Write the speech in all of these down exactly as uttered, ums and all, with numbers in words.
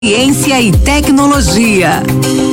Ciência e tecnologia.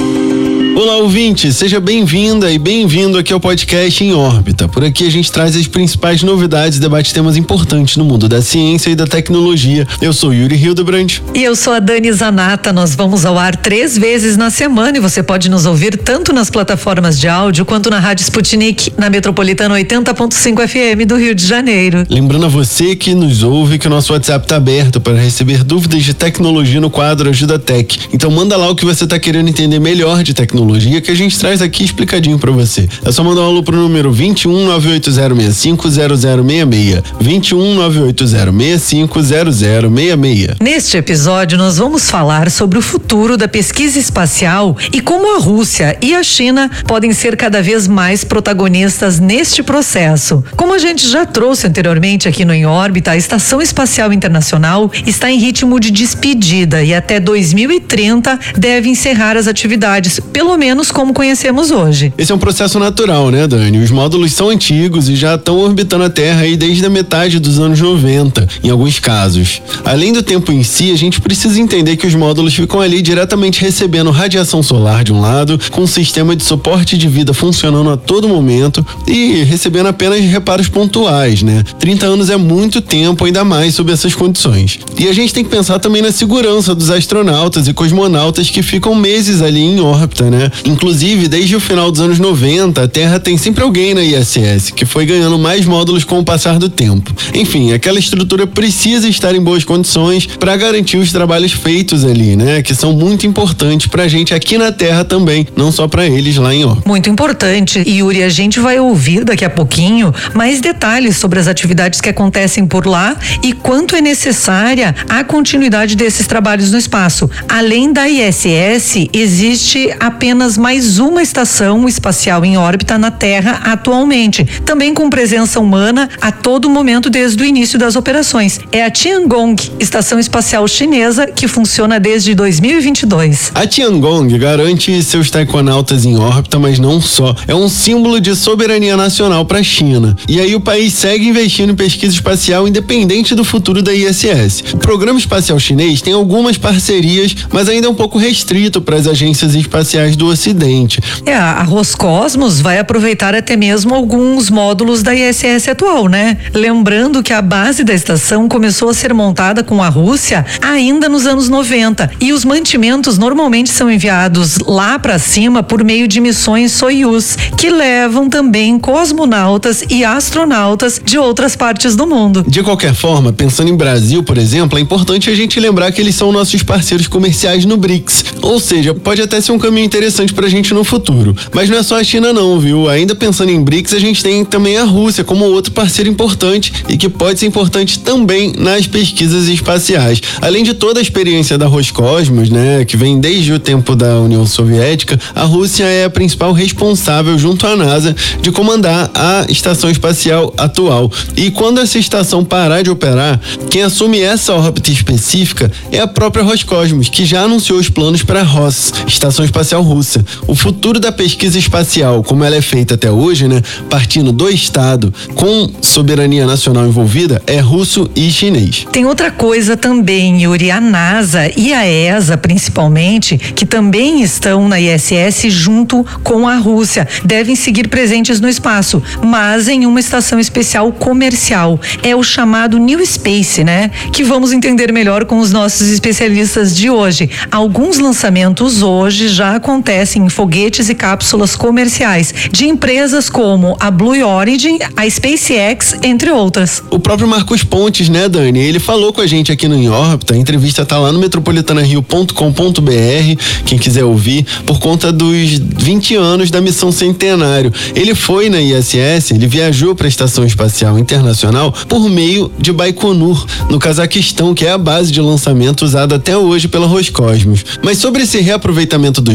Olá, ouvinte, seja bem-vinda e bem-vindo aqui ao podcast Em Órbita. Por aqui a gente traz as principais novidades e debate temas importantes no mundo da ciência e da tecnologia. Eu sou Yuri Hildebrand. E eu sou a Dani Zanata. Nós vamos ao ar três vezes na semana e você pode nos ouvir tanto nas plataformas de áudio quanto na Rádio Sputnik, na Metropolitana oitenta ponto cinco F M do Rio de Janeiro. Lembrando a você que nos ouve que o nosso WhatsApp está aberto para receber dúvidas de tecnologia no quadro Ajuda Tech. Então manda lá o que você está querendo entender melhor de tecnologia que a gente traz aqui explicadinho pra você. É só mandar um alô pro número vinte e um, nove oito zero seis cinco, zero zero seis seis. vinte e um, nove oito zero seis cinco, zero zero seis seis. Neste episódio nós vamos falar sobre o futuro da pesquisa espacial e como a Rússia e a China podem ser cada vez mais protagonistas neste processo. Como a gente já trouxe anteriormente aqui no Em Órbita, a Estação Espacial Internacional está em ritmo de despedida e até dois mil e trinta deve encerrar as atividades, pelo menos como conhecemos hoje. Esse é um processo natural, né, Dani? Os módulos são antigos e já estão orbitando a Terra aí desde a metade dos anos noventa, em alguns casos. Além do tempo em si, a gente precisa entender que os módulos ficam ali diretamente recebendo radiação solar de um lado, com um sistema de suporte de vida funcionando a todo momento e recebendo apenas reparos pontuais, né? trinta anos é muito tempo, ainda mais sob essas condições. E a gente tem que pensar também na segurança dos astronautas e cosmonautas que ficam meses ali em órbita, né? Inclusive, desde o final dos anos noventa, a Terra tem sempre alguém na I S S, que foi ganhando mais módulos com o passar do tempo. Enfim, aquela estrutura precisa estar em boas condições para garantir os trabalhos feitos ali, né? Que são muito importantes pra gente aqui na Terra também, não só para eles lá em órbita. Muito importante. E Yuri, a gente vai ouvir daqui a pouquinho mais detalhes sobre as atividades que acontecem por lá e quanto é necessária a continuidade desses trabalhos no espaço. Além da I S S, existe apenas mais uma estação espacial em órbita na Terra atualmente, também com presença humana a todo momento desde o início das operações. É a Tiangong, estação espacial chinesa, que funciona desde dois mil e vinte e dois. A Tiangong garante seus taikonautas em órbita, mas não só. É um símbolo de soberania nacional para a China. E aí o país segue investindo em pesquisa espacial independente do futuro da I S S. O programa espacial chinês tem algumas parcerias, mas ainda é um pouco restrito para as agências espaciais do Ocidente. É, a Roscosmos vai aproveitar até mesmo alguns módulos da I S S atual, né? Lembrando que a base da estação começou a ser montada com a Rússia ainda nos anos noventa e os mantimentos normalmente são enviados lá para cima por meio de missões Soyuz, que levam também cosmonautas e astronautas de outras partes do mundo. De qualquer forma, pensando em Brasil, por exemplo, é importante a gente lembrar que eles são nossos parceiros comerciais no BRICS. Ou seja, pode até ser um caminho interessante pra gente no futuro. Mas não é só a China não, viu? Ainda pensando em BRICS, a gente tem também a Rússia como outro parceiro importante e que pode ser importante também nas pesquisas espaciais. Além de toda a experiência da Roscosmos, né, que vem desde o tempo da União Soviética, a Rússia é a principal responsável junto à NASA de comandar a estação espacial atual. E quando essa estação parar de operar, quem assume essa órbita específica é a própria Roscosmos, que já anunciou os planos para a Ross, Estação Espacial Russa. O futuro da pesquisa espacial, como ela é feita até hoje, né, partindo do Estado, com soberania nacional envolvida, é russo e chinês. Tem outra coisa também, Yuri, a NASA e a E S A, principalmente, que também estão na I S S junto com a Rússia, devem seguir presentes no espaço, mas em uma estação especial comercial. É o chamado New Space, né? Que vamos entender melhor com os nossos especialistas de hoje. Alguns lançamentos hoje já acontecem em foguetes e cápsulas comerciais de empresas como a Blue Origin, a SpaceX, entre outras. O próprio Marcos Pontes, né, Dani? Ele falou com a gente aqui no Em Órbita, a entrevista tá lá no metropolitana rio ponto com ponto b r, quem quiser ouvir, por conta dos vinte anos da missão Centenário. Ele foi na I S S, ele viajou para a Estação Espacial Internacional por meio de Baikonur, no Cazaquistão, que é a base de lançamento usada até hoje pela Roscosmos. Mas sobre esse reaproveitamento dos módulos,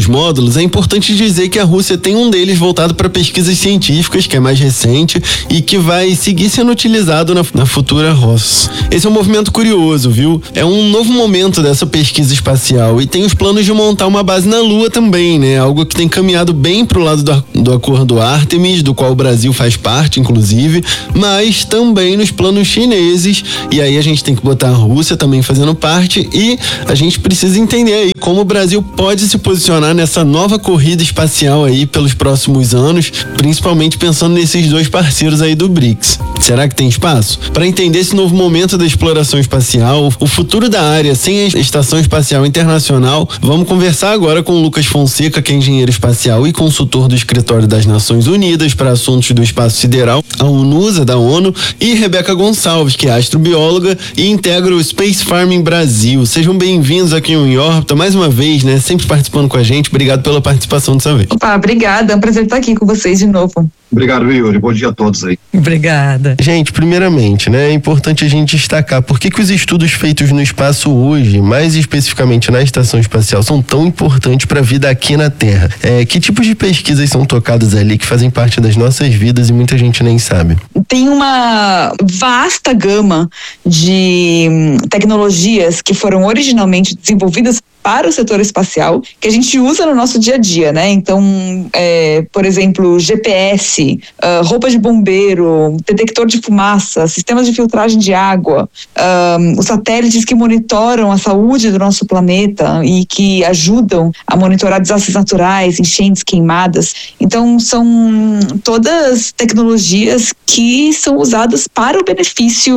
módulos, é importante dizer que a Rússia tem um deles voltado para pesquisas científicas, que é mais recente e que vai seguir sendo utilizado na, na futura Ross. Esse é um movimento curioso, viu? É um novo momento dessa pesquisa espacial e tem os planos de montar uma base na Lua também, né? Algo que tem caminhado bem pro lado do, do acordo Artemis, do qual o Brasil faz parte, inclusive, mas também nos planos chineses, e aí a gente tem que botar a Rússia também fazendo parte, e a gente precisa entender aí como o Brasil pode se posicionar nessa nova corrida espacial aí pelos próximos anos, principalmente pensando nesses dois parceiros aí do BRICS. Será que tem espaço? Para entender esse novo momento da exploração espacial, o futuro da área sem a Estação Espacial Internacional, vamos conversar agora com o Lucas Fonseca, que é engenheiro espacial e consultor do Escritório das Nações Unidas para Assuntos do Espaço Sideral, a UNUSA da ONU, e Rebeca Gonçalves, que é astrobióloga e integra o Space Farming Brasil. Sejam bem-vindos aqui em Órbita, mais uma vez, né? Sempre participando com a gente. Obrigado pela participação dessa vez. Opa, obrigada. É um prazer estar aqui com vocês de novo. Obrigado, Yuri. Bom dia a todos aí. Obrigada. Gente, primeiramente, né, é importante a gente destacar por que que os estudos feitos no espaço hoje, mais especificamente na estação espacial, são tão importantes para a vida aqui na Terra. É, que tipos de pesquisas são tocadas ali que fazem parte das nossas vidas e muita gente nem sabe? Tem uma vasta gama de tecnologias que foram originalmente desenvolvidas para o setor espacial, que a gente usa no nosso dia a dia, né? Então, é, por exemplo, G P S, uh, roupa de bombeiro, detector de fumaça, sistemas de filtragem de água, um, os satélites que monitoram a saúde do nosso planeta e que ajudam a monitorar desastres naturais, enchentes, queimadas. Então, são todas tecnologias que são usadas para o benefício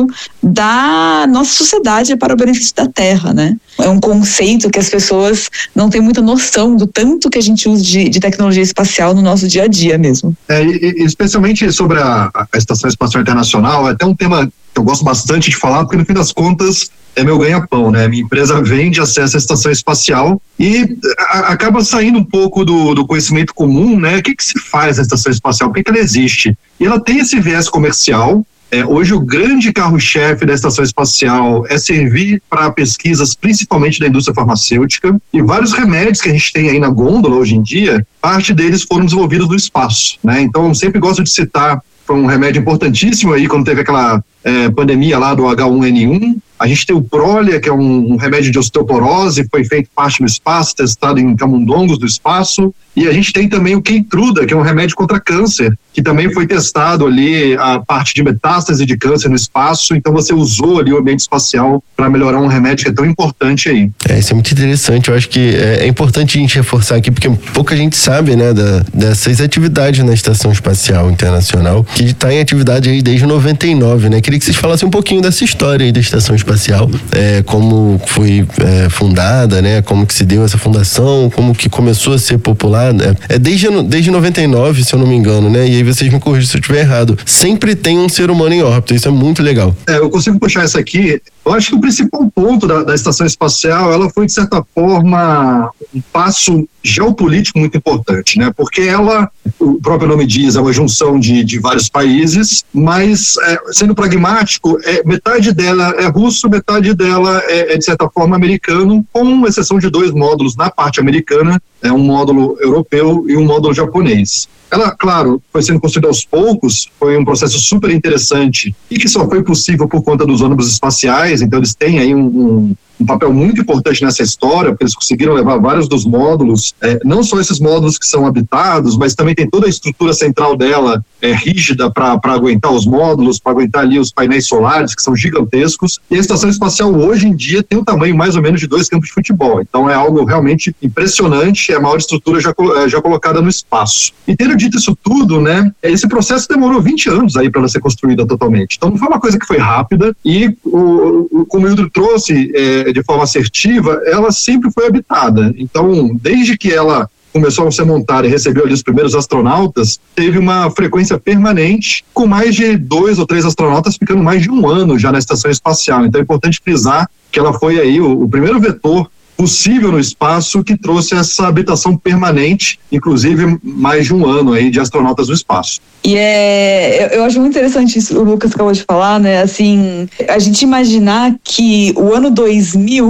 da nossa sociedade, para o benefício da Terra, né? É um conceito que as pessoas não têm muita noção do tanto que a gente usa de, de tecnologia espacial no nosso dia a dia mesmo. É, e, especialmente sobre a, a Estação Espacial Internacional, é até um tema que eu gosto bastante de falar, porque no fim das contas é meu ganha-pão, né? Minha empresa vende acesso à estação espacial e a, acaba saindo um pouco do, do conhecimento comum, né? O que que se faz na estação espacial? Por que que ela existe? E ela tem esse viés comercial. É, hoje o grande carro-chefe da estação espacial é servir para pesquisas principalmente da indústria farmacêutica, e vários remédios que a gente tem aí na gôndola hoje em dia, parte deles foram desenvolvidos no espaço, né? Então eu sempre gosto de citar, foi um remédio importantíssimo aí quando teve aquela é, pandemia lá do H um N um. A gente tem o Prolia, que é um, um remédio de osteoporose, foi feito parte no espaço, testado em camundongos do espaço. E a gente tem também o Keytruda, que é um remédio contra câncer, que também foi testado ali a parte de metástase de câncer no espaço. Então você usou ali o ambiente espacial para melhorar um remédio que é tão importante aí. É, isso é muito interessante. Eu acho que é, é importante a gente reforçar aqui, porque pouca gente sabe, né, da, dessas atividades na Estação Espacial Internacional, que está em atividade aí desde noventa e nove, né? Queria que vocês falassem um pouquinho dessa história aí da Estação Espacial, é, como foi é, fundada, né? Como que se deu essa fundação, como que começou a ser popular. É desde, desde noventa e nove, se eu não me engano, né? E aí vocês me corrigem se eu estiver errado. Sempre tem um ser humano em órbita, isso é muito legal. É, eu consigo puxar essa aqui. Eu acho que o principal ponto da, da estação espacial, ela foi, de certa forma, um passo geopolítico muito importante, né? Porque ela, o próprio nome diz, é uma junção de, de vários países, mas, é, sendo pragmático, é, metade dela é russo, metade dela é, é, de certa forma, americano, com exceção de dois módulos na parte americana, é um módulo europeu e um módulo japonês. Ela, claro, foi sendo construída aos poucos, foi um processo super interessante e que só foi possível por conta dos ônibus espaciais, então eles têm aí um, um, um papel muito importante nessa história, porque eles conseguiram levar vários dos módulos, é, não só esses módulos que são habitados, mas também tem toda a estrutura central dela é, rígida para aguentar os módulos, para aguentar ali os painéis solares, que são gigantescos, e a estação espacial hoje em dia tem um tamanho mais ou menos de dois campos de futebol, então é algo realmente impressionante, é a maior estrutura já, já colocada no espaço. E tendo dito isso tudo, né, esse processo demorou vinte anos aí para ela ser construída totalmente. Então não foi uma coisa que foi rápida e, o, o, como o Hildo trouxe é, de forma assertiva, ela sempre foi habitada. Então, desde que ela começou a ser montada e recebeu ali os primeiros astronautas, teve uma frequência permanente, com mais de dois ou três astronautas ficando mais de um ano já na estação espacial. Então é importante frisar que ela foi aí o, o primeiro vetor possível no espaço que trouxe essa habitação permanente, inclusive mais de um ano aí de astronautas no espaço. E é, eu, eu acho muito interessante isso, o Lucas acabou de falar, né, assim, a gente imaginar que o ano dois mil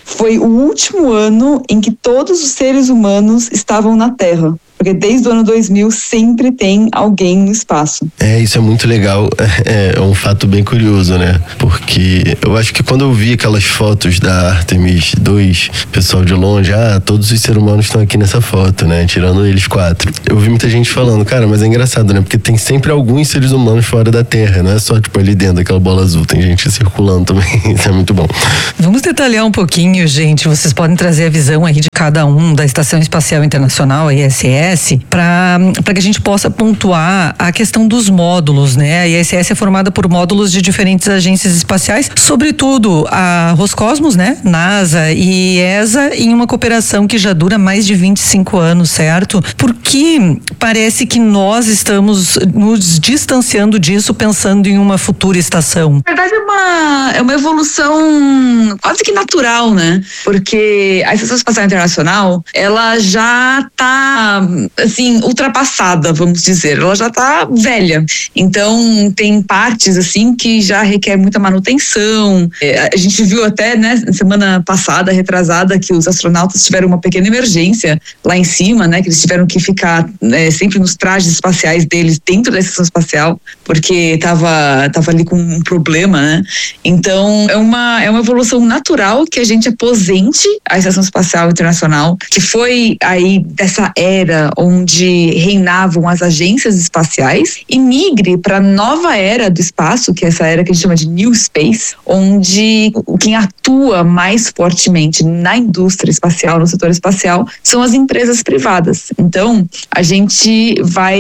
foi o último ano em que todos os seres humanos estavam na Terra. Porque desde o ano dois mil sempre tem alguém no espaço. É, isso é muito legal. É, é um fato bem curioso, né? Porque eu acho que quando eu vi aquelas fotos da Artemis dois, pessoal de longe, ah, todos os seres humanos estão aqui nessa foto, né? Tirando eles quatro. Eu vi muita gente falando, cara, mas é engraçado, né? Porque tem sempre alguns seres humanos fora da Terra, não é só, tipo, ali dentro daquela bola azul. Tem gente circulando também. Isso é muito bom. Vamos detalhar um pouquinho, gente. Vocês podem trazer a visão aí de cada um da Estação Espacial Internacional, a I S S, para para que a gente possa pontuar a questão dos módulos, né? A I S S é formada por módulos de diferentes agências espaciais, sobretudo a Roscosmos, né? NASA e E S A, em uma cooperação que já dura mais de vinte e cinco anos, certo? Porque parece que nós estamos nos distanciando disso, pensando em uma futura estação. Na verdade, é uma, é uma evolução quase que natural, né? Porque a Estação Espacial Internacional, ela já está, assim, ultrapassada, vamos dizer. Ela já está velha. Então, tem partes, assim, que já requer muita manutenção. É, a gente viu até, né, semana passada, retrasada, que os astronautas tiveram uma pequena emergência lá em cima, né? Que eles tiveram que ficar é, sempre nos trajes espaciais deles dentro da estação espacial, porque tava, tava ali com um problema, né? Então, é uma, é uma evolução natural que a gente aposente a Estação Espacial Internacional, que foi aí dessa era onde reinavam as agências espaciais, e migre para a nova era do espaço, que é essa era que a gente chama de New Space, onde quem atua mais fortemente na indústria espacial, no setor espacial, são as empresas privadas. Então, a gente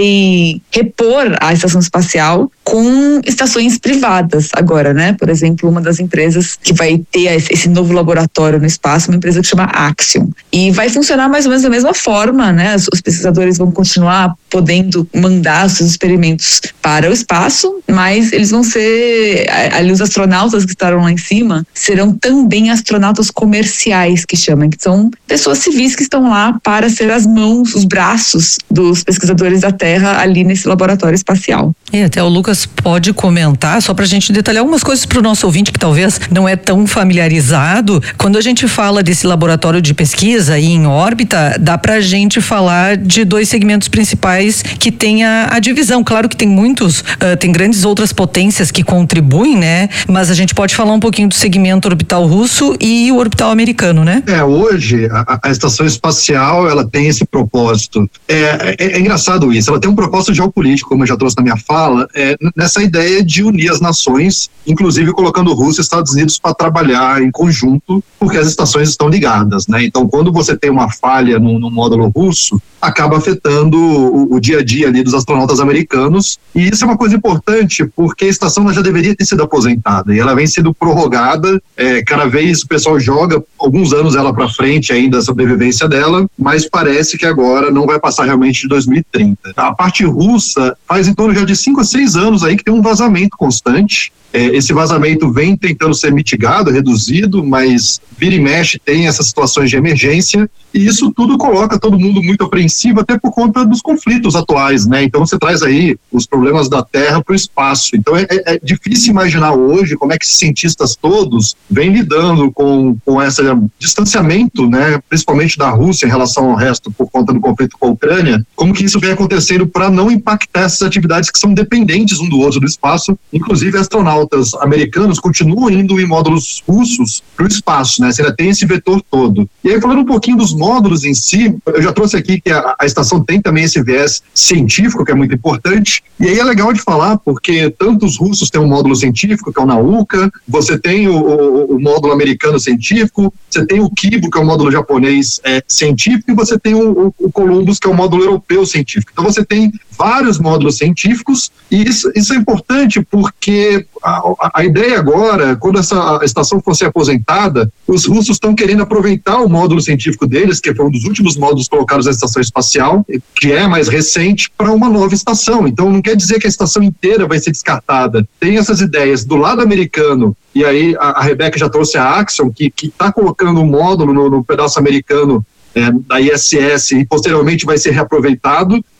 vai repor a estação espacial com estações privadas agora, né? Por exemplo, uma das empresas que vai ter esse novo laboratório no espaço, uma empresa que chama Axion. E vai funcionar mais ou menos da mesma forma, né? Os pesquisadores vão continuar podendo mandar os seus experimentos para o espaço, mas eles vão ser, ali os astronautas que estarão lá em cima, serão também astronautas comerciais, que chamam, que são pessoas civis que estão lá para ser as mãos, os braços dos pesquisadores da Terra ali nesse laboratório espacial. E até o Lucas pode comentar, só para a gente detalhar algumas coisas para o nosso ouvinte que talvez não é tão familiarizado. Quando a gente fala desse laboratório de pesquisa aí em órbita, dá para a gente falar de dois segmentos principais que tem a, a divisão. Claro que tem muitos, uh, tem grandes outras potências que contribuem, né? Mas a gente pode falar um pouquinho do segmento orbital russo e o orbital americano, né? É, hoje a, a estação espacial, ela tem esse propósito. É, é, é engraçado isso, ela tem um propósito geopolítico, como eu já trouxe na minha fala, é, nessa ideia de unir as nações, inclusive colocando Rússia e Estados Unidos para trabalhar em conjunto, porque as estações estão ligadas, né? Então, quando você tem uma falha no, no módulo russo, acaba afetando o, o dia a dia ali dos astronautas americanos, e isso é uma coisa importante, porque a estação ela já deveria ter sido aposentada, e ela vem sendo prorrogada, é, cada vez o pessoal joga alguns anos ela para frente ainda, a sobrevivência dela, mas parece que agora não vai passar realmente de dois mil e trinta. A parte russa faz em torno já de cinco a seis anos aí que tem um vazamento constante. É, esse vazamento vem tentando ser mitigado, reduzido, mas vira e mexe tem essas situações de emergência, e isso tudo coloca todo mundo muito apreensivo, até por conta dos conflitos atuais, né? Então você traz aí os problemas da Terra para o espaço. Então é, é difícil imaginar hoje como é que esses cientistas todos vêm lidando com, com esse distanciamento, né? Principalmente da Rússia em relação ao resto por conta do conflito com a Ucrânia, como que isso vem acontecendo para não impactar essas atividades que são dependentes um do outro do espaço, inclusive astronautas americanos continuam indo em módulos russos para o espaço, né? Você ainda tem esse vetor todo. E aí, falando um pouquinho dos módulos em si, eu já trouxe aqui que a, a estação tem também esse viés científico, que é muito importante, e aí é legal de falar, porque tanto os russos têm um módulo científico, que é o Nauka, você tem o, o, o módulo americano científico, você tem o Kibo, que é o módulo japonês é, científico, e você tem o, o, o Columbus, que é o módulo europeu científico. Então você tem vários módulos científicos, e isso, isso é importante porque a, a ideia agora, quando essa estação for ser aposentada, os russos estão querendo aproveitar o módulo científico deles, que foi um dos últimos módulos colocados na estação espacial, que é mais recente, para uma nova estação. Então não quer dizer que a estação inteira vai ser descartada. Tem essas ideias do lado americano, e aí a, a Rebeca já trouxe a Axion, que está colocando um módulo no, no pedaço americano é, da I S S, e posteriormente vai ser reaproveitado.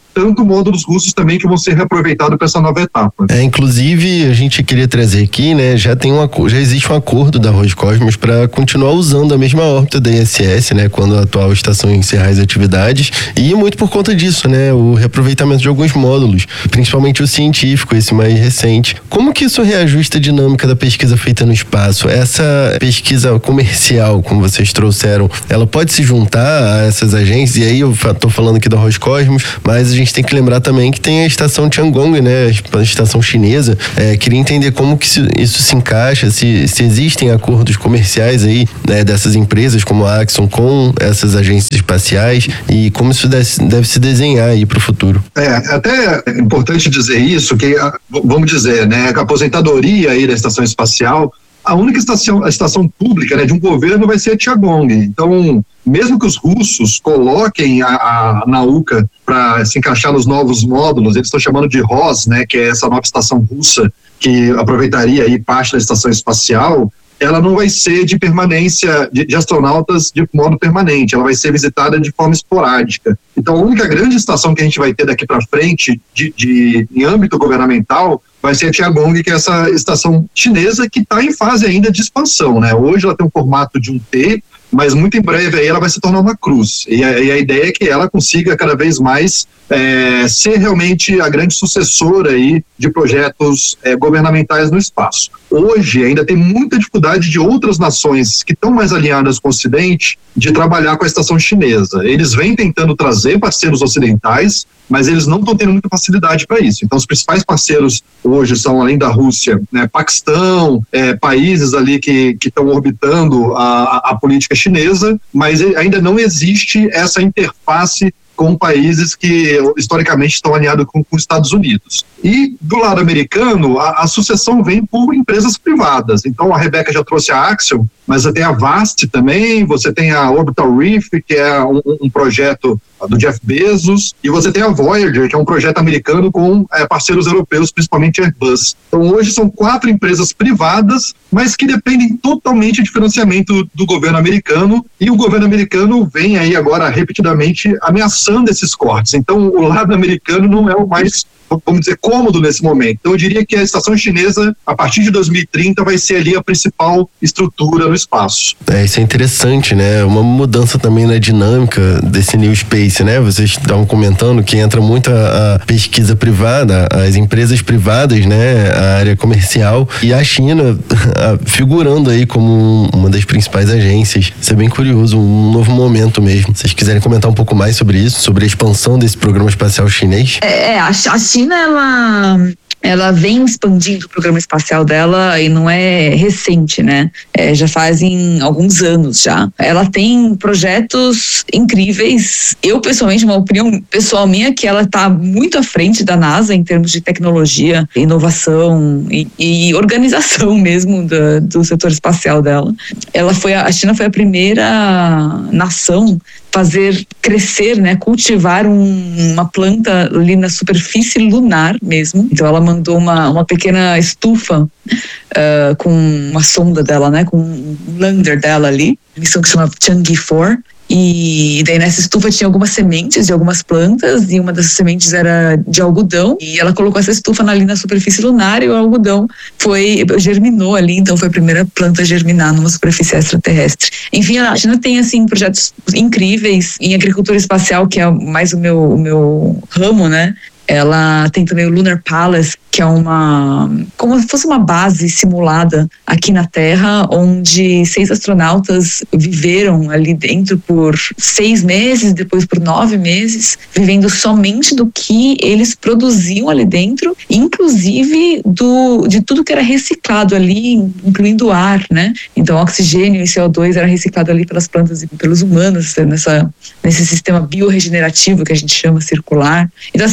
tanto módulos russos também que vão ser reaproveitados para essa nova etapa. É, inclusive, a gente queria trazer aqui, né, já tem um, já existe um acordo da Roscosmos para continuar usando a mesma órbita da I S S, né, quando a atual estação encerrar as atividades, e muito por conta disso, né, o reaproveitamento de alguns módulos, principalmente o científico, esse mais recente. Como que isso reajusta a dinâmica da pesquisa feita no espaço? Essa pesquisa comercial, como vocês trouxeram, ela pode se juntar a essas agências? E aí eu tô falando aqui da Roscosmos, mas a gente tem que lembrar também que tem a estação Tiangong, né, a estação chinesa. É, queria entender como que isso se encaixa, se, se existem acordos comerciais aí, né, dessas empresas como a Axon com essas agências espaciais e como isso deve, deve se desenhar aí para o futuro. É, até é importante dizer isso, que vamos dizer, né, a aposentadoria aí da estação espacial, a única estação, a estação pública, né, de um governo vai ser a Tiangong. Então, mesmo que os russos coloquem a, a Nauka para se encaixar nos novos módulos, eles estão chamando de R O S, né, que é essa nova estação russa que aproveitaria aí parte da estação espacial, ela não vai ser de permanência de, de astronautas de modo permanente, ela vai ser visitada de forma esporádica. Então, a única grande estação que a gente vai ter daqui para frente, de, de, em âmbito governamental, vai ser a Tiangong, que é essa estação chinesa que está em fase ainda de expansão, né? Hoje ela tem um formato de um T, mas muito em breve aí ela vai se tornar uma cruz. E a, e a ideia é que ela consiga cada vez mais é, ser realmente a grande sucessora aí de projetos é, governamentais no espaço. Hoje ainda tem muita dificuldade de outras nações que estão mais alinhadas com o Ocidente de trabalhar com a estação chinesa. Eles vêm tentando trazer parceiros ocidentais, mas eles não estão tendo muita facilidade para isso. Então, os principais parceiros hoje são, além da Rússia, né, Paquistão, é, países ali que estão orbitando a, a política chinesa, mas ainda não existe essa interface com países que historicamente estão alinhados com, com os Estados Unidos. E do lado americano, a, a sucessão vem por empresas privadas. Então a Rebeca já trouxe a Axiom, mas você tem a VAST também, você tem a Orbital Reef, que é um, um projeto do Jeff Bezos, e você tem a Voyager, que é um projeto americano com é, parceiros europeus, principalmente Airbus. Então hoje são quatro empresas privadas, mas que dependem totalmente de financiamento do governo americano, e o governo americano vem aí agora repetidamente ameaçando esses cortes. Então o lado americano não é o mais, vamos dizer, cômodo nesse momento. Então eu diria que a estação chinesa, a partir de dois mil e trinta, vai ser ali a principal estrutura no espaço. É, isso é interessante, né? Uma mudança também na dinâmica desse New Space, né? Vocês estavam comentando que entra muito a, a pesquisa privada, as empresas privadas, né? A área comercial e a China figurando aí como uma das principais agências. Isso é bem curioso, um novo momento mesmo. Se vocês quiserem comentar um pouco mais sobre isso, sobre a expansão desse programa espacial chinês? É, a China, ela... ela vem expandindo o programa espacial dela e não é recente, né? É, já fazem alguns anos já. Ela tem projetos incríveis. Eu, pessoalmente, uma opinião pessoal minha, que ela está muito à frente da NASA em termos de tecnologia, inovação e, e organização mesmo do, do setor espacial dela. Ela foi, a China foi a primeira nação fazer crescer, né, cultivar um, uma planta ali na superfície lunar mesmo. Então ela mandou uma, uma pequena estufa uh, com uma sonda dela, né, com um lander dela ali, missão que se chama Chang'e quatro. E daí nessa estufa tinha algumas sementes de algumas plantas, e uma dessas sementes era de algodão, e ela colocou essa estufa ali na superfície lunar, e o algodão foi, germinou ali, então foi a primeira planta a germinar numa superfície extraterrestre. Enfim, a China tem assim projetos incríveis em agricultura espacial, que é mais o meu, o meu ramo, né? Ela tem também o Lunar Palace, que é uma, como se fosse uma base simulada aqui na Terra, onde seis astronautas viveram ali dentro por seis meses, depois por nove meses, vivendo somente do que eles produziam ali dentro, inclusive do, de tudo que era reciclado ali, incluindo ar, né? Então, oxigênio e C O dois era reciclado ali pelas plantas e pelos humanos, nessa, nesse sistema biorregenerativo que a gente chama circular. Então, assim, a China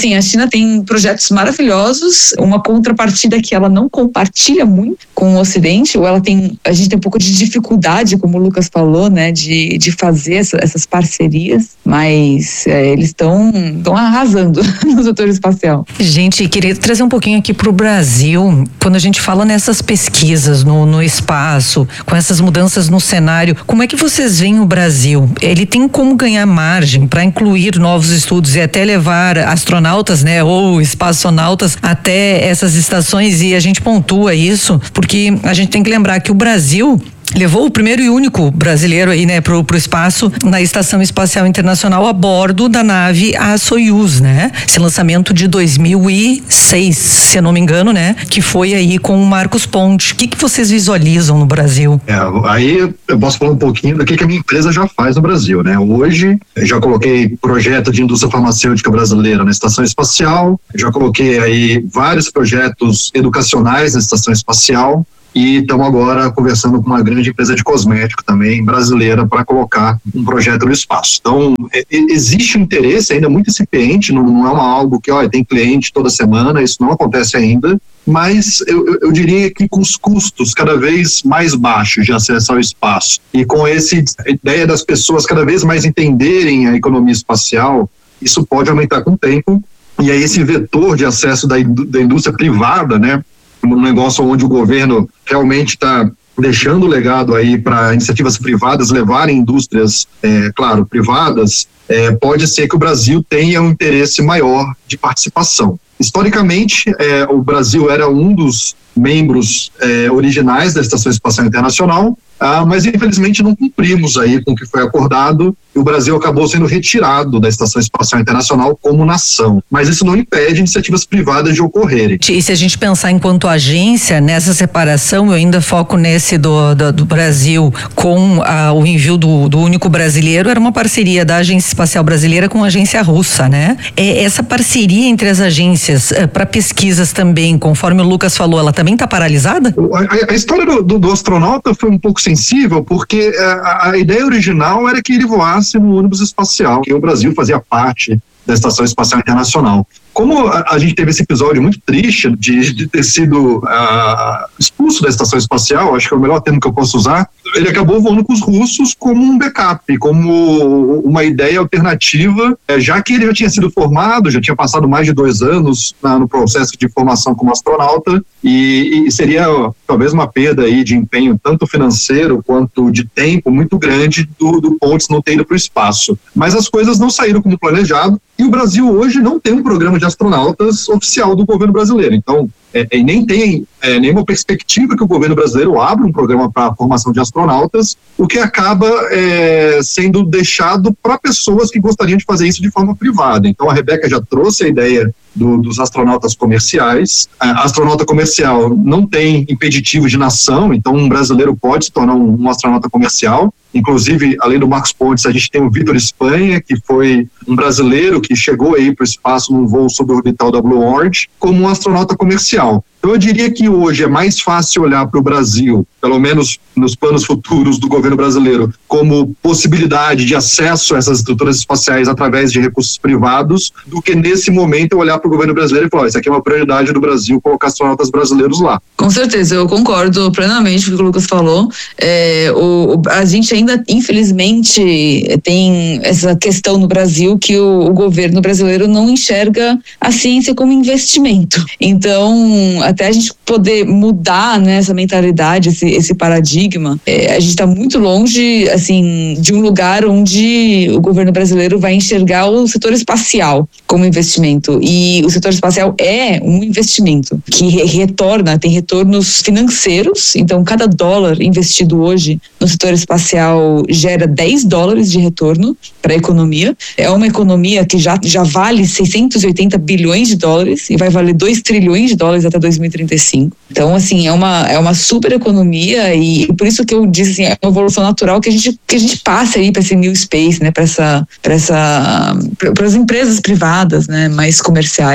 China tem projetos maravilhosos, uma contrapartida que ela não compartilha muito com o Ocidente, ou ela tem, a gente tem um pouco de dificuldade, como o Lucas falou, né, de, de fazer essa, essas parcerias, mas é, eles estão estão arrasando no setor espacial. Gente, queria trazer um pouquinho aqui para o Brasil, quando a gente fala nessas pesquisas no, no espaço, com essas mudanças no cenário, como é que vocês veem o Brasil? Ele tem como ganhar margem para incluir novos estudos e até levar astronautas, né, ou espaçonautas até essas estações, e a gente pontua isso, porque a gente tem que lembrar que o Brasil levou o primeiro e único brasileiro aí, né, pro, pro espaço na Estação Espacial Internacional a bordo da nave a Soyuz, né? Esse lançamento de dois mil e seis, se eu não me engano, né? Que foi aí com o Marcos Pontes. O que que vocês visualizam no Brasil? É, aí eu posso falar um pouquinho do que, que a minha empresa já faz no Brasil, né? Hoje, eu já coloquei projeto de indústria farmacêutica brasileira na Estação Espacial, já coloquei aí vários projetos educacionais na Estação Espacial, e estamos agora conversando com uma grande empresa de cosmético também, brasileira, para colocar um projeto no espaço. Então, é, existe um interesse ainda muito incipiente, não, não é uma, algo que, ó, tem cliente toda semana, isso não acontece ainda, mas eu, eu, eu diria que com os custos cada vez mais baixos de acesso ao espaço e com essa ideia das pessoas cada vez mais entenderem a economia espacial, isso pode aumentar com o tempo, e aí esse vetor de acesso da, da indústria privada, né, um negócio onde o governo realmente está deixando o legado aí para iniciativas privadas levarem indústrias, é, claro, privadas, é, pode ser que o Brasil tenha um interesse maior de participação. Historicamente, é, o Brasil era um dos membros é, originais da Estação Espacial Internacional, ah, mas infelizmente não cumprimos aí com o que foi acordado e o Brasil acabou sendo retirado da Estação Espacial Internacional como nação. Mas isso não impede iniciativas privadas de ocorrerem. E se a gente pensar enquanto agência, nessa separação, eu ainda foco nesse do, do, do Brasil com ah, o envio do, do único brasileiro, era uma parceria da Agência Espacial Brasileira com a agência russa, né? É, essa parceria entre as agências é, para pesquisas também, conforme o Lucas falou, ela também está paralisada? A, a história do, do, do astronauta foi um pouco sensível, porque a, a ideia original era que ele voasse no ônibus espacial, que o Brasil fazia parte da Estação Espacial Internacional. Como a, a gente teve esse episódio muito triste de, de ter sido uh, expulso da Estação Espacial, acho que é o melhor termo que eu posso usar, ele acabou voando com os russos como um backup, como uma ideia alternativa, eh, já que ele já tinha sido formado, já tinha passado mais de dois anos na, no processo de formação como astronauta, e, e seria talvez uma perda aí de empenho, tanto financeiro quanto de tempo, muito grande do, do Pontes não ter ido para o espaço. Mas as coisas não saíram como planejado, e o Brasil hoje não tem um programa de astronautas oficial do governo brasileiro. Então, é, é, nem tem é, nenhuma perspectiva que o governo brasileiro abra um programa para a formação de astronautas, o que acaba é, sendo deixado para pessoas que gostariam de fazer isso de forma privada. Então, a Rebeca já trouxe a ideia do, dos astronautas comerciais. A astronauta comercial não tem impeditivo de nação, então um brasileiro pode se tornar um, um astronauta comercial. Inclusive, além do Marcos Pontes, a gente tem o Vitor Espanha, que foi um brasileiro que chegou aí para o espaço num voo suborbital da Blue Origin, como um astronauta comercial. Então, eu diria que hoje é mais fácil olhar para o Brasil, pelo menos nos planos futuros do governo brasileiro, como possibilidade de acesso a essas estruturas espaciais através de recursos privados, do que nesse momento eu olhar para o governo brasileiro e falar, isso aqui é uma prioridade do Brasil, colocar astronautas brasileiros lá. Com certeza, eu concordo plenamente com o que o Lucas falou. É, o, a gente ainda, infelizmente, tem essa questão no Brasil que o, o governo brasileiro não enxerga a ciência como investimento. Então, até a gente poder mudar, né, essa mentalidade, esse, esse paradigma, é, a gente está muito longe, assim, de um lugar onde o governo brasileiro vai enxergar o setor espacial como investimento. E o setor espacial é um investimento que re- retorna, tem retornos financeiros. Então, cada dólar investido hoje no setor espacial gera dez dólares de retorno para a economia. É uma economia que já, já vale seiscentos e oitenta bilhões de dólares e vai valer dois trilhões de dólares até dois mil e trinta e cinco. Então, assim, é uma, é uma super economia e por isso que eu disse, assim, é uma evolução natural que a gente, que a gente passe aí para esse new space, né, para essa, para essa, para as empresas privadas, né, mais comerciais.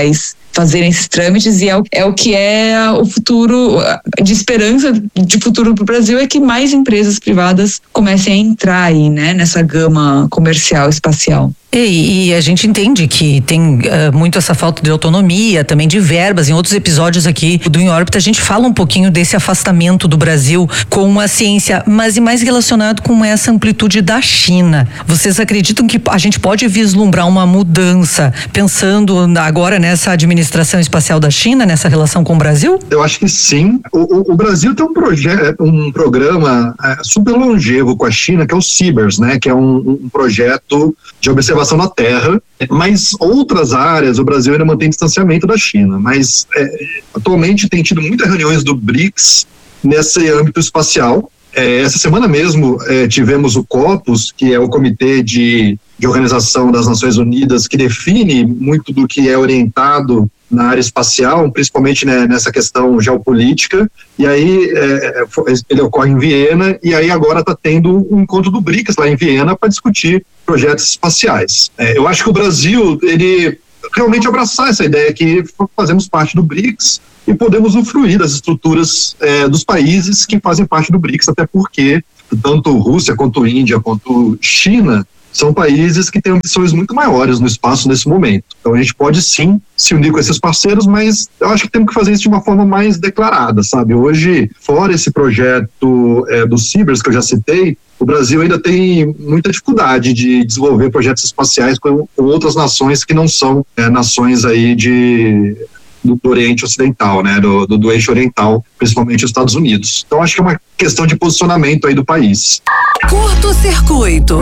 fazerem esses trâmites, e é o, é o que é o futuro, de esperança de futuro para o Brasil, é que mais empresas privadas comecem a entrar aí, né, nessa gama comercial espacial. E, e a gente entende que tem uh, muito essa falta de autonomia, também de verbas. Em outros episódios aqui do Em Órbita, a gente fala um pouquinho desse afastamento do Brasil com a ciência, mas e mais relacionado com essa amplitude da China. Vocês acreditam que a gente pode vislumbrar uma mudança pensando agora nessa administração espacial da China, nessa relação com o Brasil? Eu acho que sim. O, o, o Brasil tem um, projeto, um programa é, super longevo com a China, que é o CIBERS, né? Que é um, um projeto de observação na Terra, mas outras áreas o Brasil ainda mantém distanciamento da China, mas é, atualmente tem tido muitas reuniões do BRICS nesse âmbito espacial. É, essa semana mesmo é, tivemos o COPUS, que é o Comitê de, de Organização das Nações Unidas, que define muito do que é orientado na área espacial, principalmente, né, nessa questão geopolítica, e aí é, ele ocorre em Viena, e aí agora está tendo um encontro do BRICS lá em Viena para discutir projetos espaciais. É, eu acho que o Brasil, ele realmente abraçar essa ideia que fazemos parte do BRICS e podemos usufruir das estruturas é, dos países que fazem parte do BRICS, até porque tanto Rússia quanto Índia quanto China são países que têm ambições muito maiores no espaço nesse momento. Então a gente pode sim se unir com esses parceiros, mas eu acho que temos que fazer isso de uma forma mais declarada, sabe? Hoje, fora esse projeto é, do CIBERS que eu já citei, o Brasil ainda tem muita dificuldade de desenvolver projetos espaciais com, com outras nações que não são é, nações aí de... Do, do Oriente Ocidental, né, do, do, do eixo oriental, principalmente os Estados Unidos. Então acho que é uma questão de posicionamento aí do país. Curto-circuito.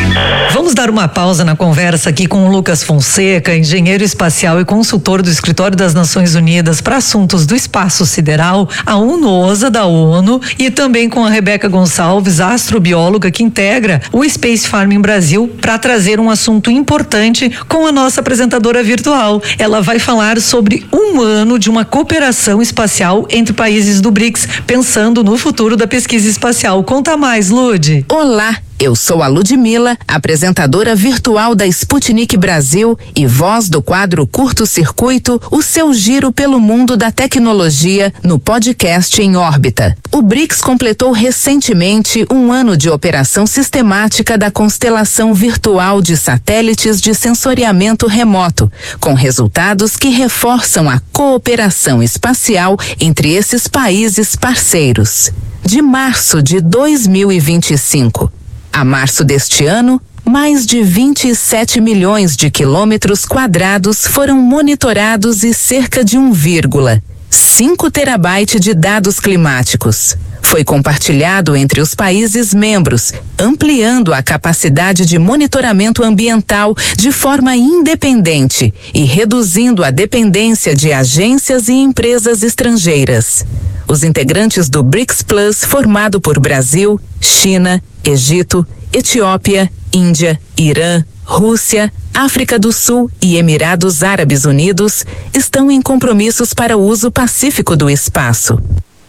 Vamos dar uma pausa na conversa aqui com o Lucas Fonseca, engenheiro espacial e consultor do Escritório das Nações Unidas para assuntos do espaço sideral, a UNOSA da ONU, e também com a Rebeca Gonçalves, astrobióloga que integra o Space Farming Brasil, para trazer um assunto importante com a nossa apresentadora virtual. Ela vai falar sobre um ano de uma cooperação espacial entre países do BRICS, pensando no futuro da pesquisa espacial. Conta mais, Lud. Olá, eu sou a Ludmila, apresentadora virtual da Sputnik Brasil e voz do quadro Curto Circuito, o seu giro pelo mundo da tecnologia no podcast Em Órbita. O BRICS completou recentemente um ano de operação sistemática da constelação virtual de satélites de sensoriamento remoto, com resultados que reforçam a cooperação espacial entre esses países parceiros. De março de dois mil e vinte e cinco a março deste ano, mais de vinte e sete milhões de quilômetros quadrados foram monitorados e cerca de um vírgula cinco terabyte de dados climáticos foi compartilhado entre os países membros, ampliando a capacidade de monitoramento ambiental de forma independente e reduzindo a dependência de agências e empresas estrangeiras. Os integrantes do BRICS Plus, formado por Brasil, China, Egito, Etiópia, Índia, Irã, Rússia, África do Sul e Emirados Árabes Unidos, estão em compromissos para o uso pacífico do espaço.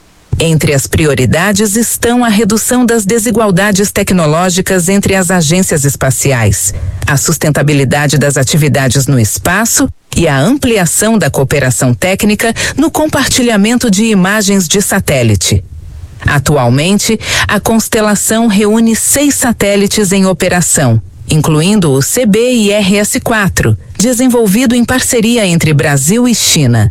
Entre as prioridades estão a redução das desigualdades tecnológicas entre as agências espaciais, a sustentabilidade das atividades no espaço e a ampliação da cooperação técnica no compartilhamento de imagens de satélite. Atualmente, a constelação reúne seis satélites em operação, incluindo o C B I R S quatro, desenvolvido em parceria entre Brasil e China.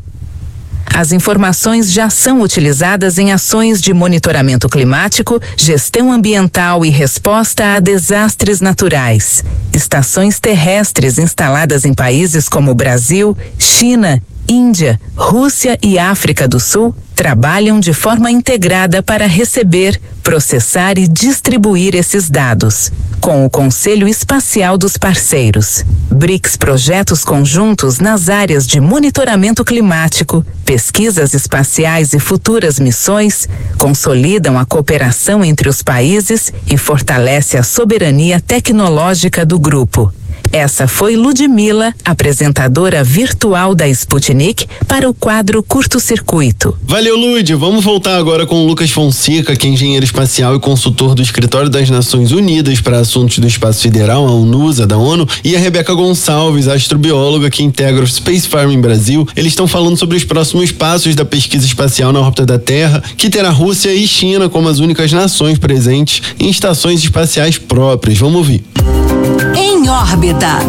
As informações já são utilizadas em ações de monitoramento climático, gestão ambiental e resposta a desastres naturais. Estações terrestres instaladas em países como Brasil, China, Índia, Rússia e África do Sul trabalham de forma integrada para receber, processar e distribuir esses dados, com o Conselho Espacial dos Parceiros. BRICS projetos conjuntos nas áreas de monitoramento climático, pesquisas espaciais e futuras missões consolidam a cooperação entre os países e fortalece a soberania tecnológica do grupo. Essa foi Ludmila, apresentadora virtual da Sputnik, para o quadro Curto Circuito. Valeu, Lud. Vamos voltar agora com o Lucas Fonseca, que é engenheiro espacial e consultor do Escritório das Nações Unidas para Assuntos do Espaço Sideral, a UNUSA, da ONU, e a Rebeca Gonçalves, astrobióloga que integra o Space Farming Brasil. Eles estão falando sobre os próximos passos da pesquisa espacial na órbita da Terra, que terá Rússia e China como as únicas nações presentes em estações espaciais próprias. Vamos ouvir. Em órbita.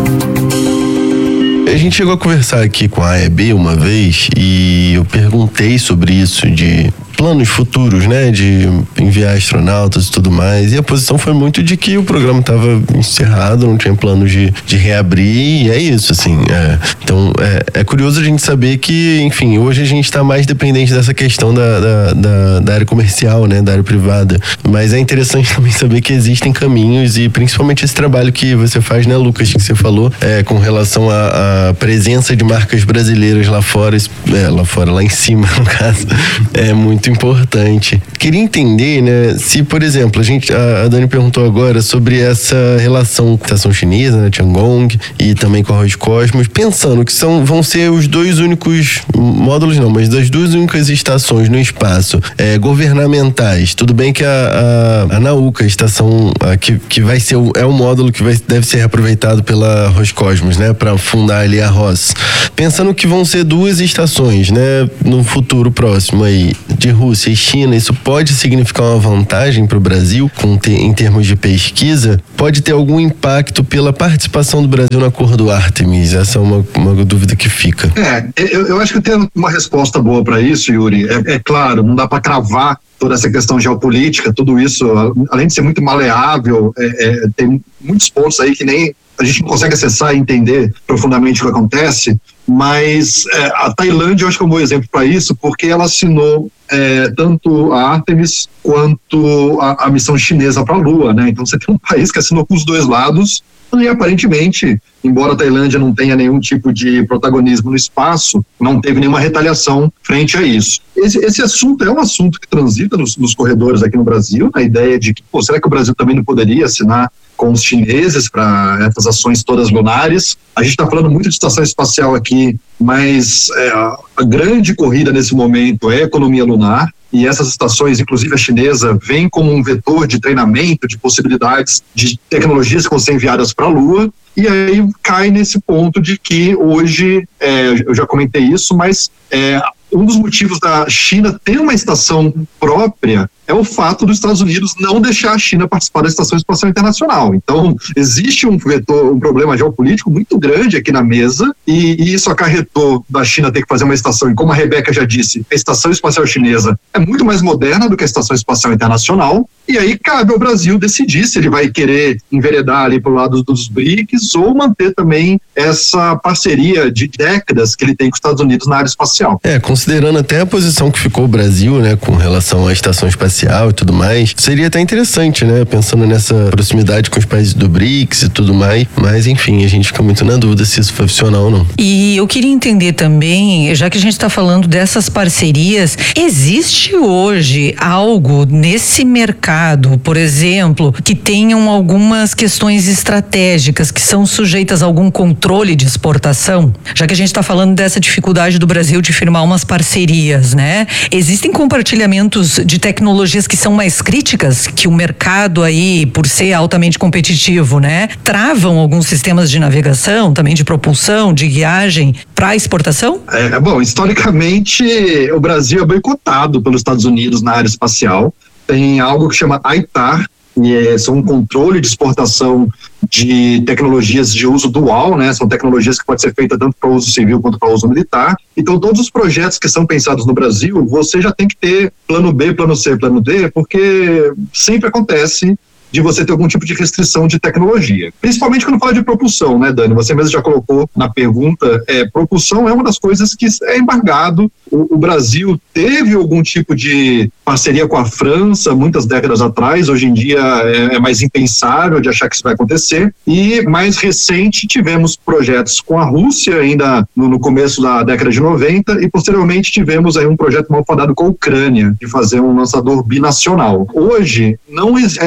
A gente chegou a conversar aqui com a A E B uma vez e eu perguntei sobre isso de planos futuros, né, de enviar astronautas e tudo mais, e a posição foi muito de que o programa estava encerrado, não tinha planos de, de reabrir, e é isso, assim, é. Então é, é curioso a gente saber que, enfim, hoje a gente está mais dependente dessa questão da, da, da, da área comercial, né, da área privada, mas é interessante também saber que existem caminhos, e principalmente esse trabalho que você faz, né, Lucas, que você falou, é, com relação à presença de marcas brasileiras lá fora, é, lá fora, lá em cima, no caso, é muito importante. Queria entender, né, se, por exemplo, a gente, a, a Dani perguntou agora sobre essa relação com a estação chinesa, né, Tiangong, e também com a Roscosmos, pensando que são, vão ser os dois únicos módulos, não, mas das duas únicas estações no espaço é, governamentais. Tudo bem que a, a, a Nauka, a estação a, que, que vai ser, o, é o módulo que vai, deve ser reaproveitado pela Roscosmos, né, para fundar ali a Ros. Pensando que vão ser duas estações, né, no futuro próximo aí, de Rússia e China, isso pode significar uma vantagem para o Brasil com te, em termos de pesquisa? Pode ter algum impacto pela participação do Brasil no acordo Artemis? Essa é uma, uma dúvida que fica. É, eu, eu acho que eu tenho uma resposta boa para isso, Yuri. É, é claro, não dá para cravar toda essa questão geopolítica, tudo isso, além de ser muito maleável, é, é, tem muitos pontos aí que nem a gente não consegue acessar e entender profundamente o que acontece, mas é, a Tailândia eu acho que é um bom exemplo para isso, porque ela assinou é, tanto a Artemis quanto a, a missão chinesa para a Lua, né? Então você tem um país que assinou com os dois lados e aparentemente, embora a Tailândia não tenha nenhum tipo de protagonismo no espaço, não teve nenhuma retaliação frente a isso. Esse, esse assunto é um assunto que transita nos, nos corredores aqui no Brasil, na ideia de que, pô, será que o Brasil também não poderia assinar com os chineses para essas ações todas lunares? A gente está falando muito de estação espacial aqui, mas é, a grande corrida nesse momento é a economia lunar, e essas estações, inclusive a chinesa, vem como um vetor de treinamento, de possibilidades de tecnologias que vão ser enviadas para a Lua, e aí cai nesse ponto de que hoje, é, eu já comentei isso, mas é, um dos motivos da China ter uma estação própria é o fato dos Estados Unidos não deixar a China participar da Estação Espacial Internacional. Então, existe um, vetor, um problema geopolítico muito grande aqui na mesa, e, e isso acarretou da China ter que fazer uma estação, e como a Rebeca já disse, a Estação Espacial Chinesa é muito mais moderna do que a Estação Espacial Internacional, e aí cabe ao Brasil decidir se ele vai querer enveredar ali para o lado dos B R I C S ou manter também essa parceria de décadas que ele tem com os Estados Unidos na área espacial. É, considerando até a posição que ficou o Brasil, né, com relação à estação espacial e tudo mais, seria até interessante, né, pensando nessa proximidade com os países do B R I C S e tudo mais, mas enfim, a gente fica muito na dúvida se isso foi funcional ou não. E eu queria entender também, já que a gente está falando dessas parcerias, existe hoje algo nesse mercado, por exemplo, que tenham algumas questões estratégicas que são sujeitas a algum controle de exportação? Já que a gente está falando dessa dificuldade do Brasil de firmar umas parcerias, né? Existem compartilhamentos de tecnologias que são mais críticas, que o mercado aí, por ser altamente competitivo, né, travam alguns sistemas de navegação, também de propulsão, de guiagem para exportação? É, bom, historicamente o Brasil é boicotado pelos Estados Unidos na área espacial. Tem algo que chama I T A R, e é, são um controle de exportação de tecnologias de uso dual, né? São tecnologias que podem ser feitas tanto para uso civil quanto para uso militar. Então, todos os projetos que são pensados no Brasil, você já tem que ter plano B, plano C, plano D, porque sempre acontece de você ter algum tipo de restrição de tecnologia. Principalmente quando fala de propulsão, né, Dani? Você mesmo já colocou na pergunta, é, propulsão é uma das coisas que é embargado. O, o Brasil teve algum tipo de parceria com a França muitas décadas atrás, hoje em dia é, é mais impensável de achar que isso vai acontecer, e mais recente tivemos projetos com a Rússia ainda no, no começo da década de noventa, e posteriormente tivemos aí um projeto malfadado com a Ucrânia, de fazer um lançador binacional. Hoje, não é, esse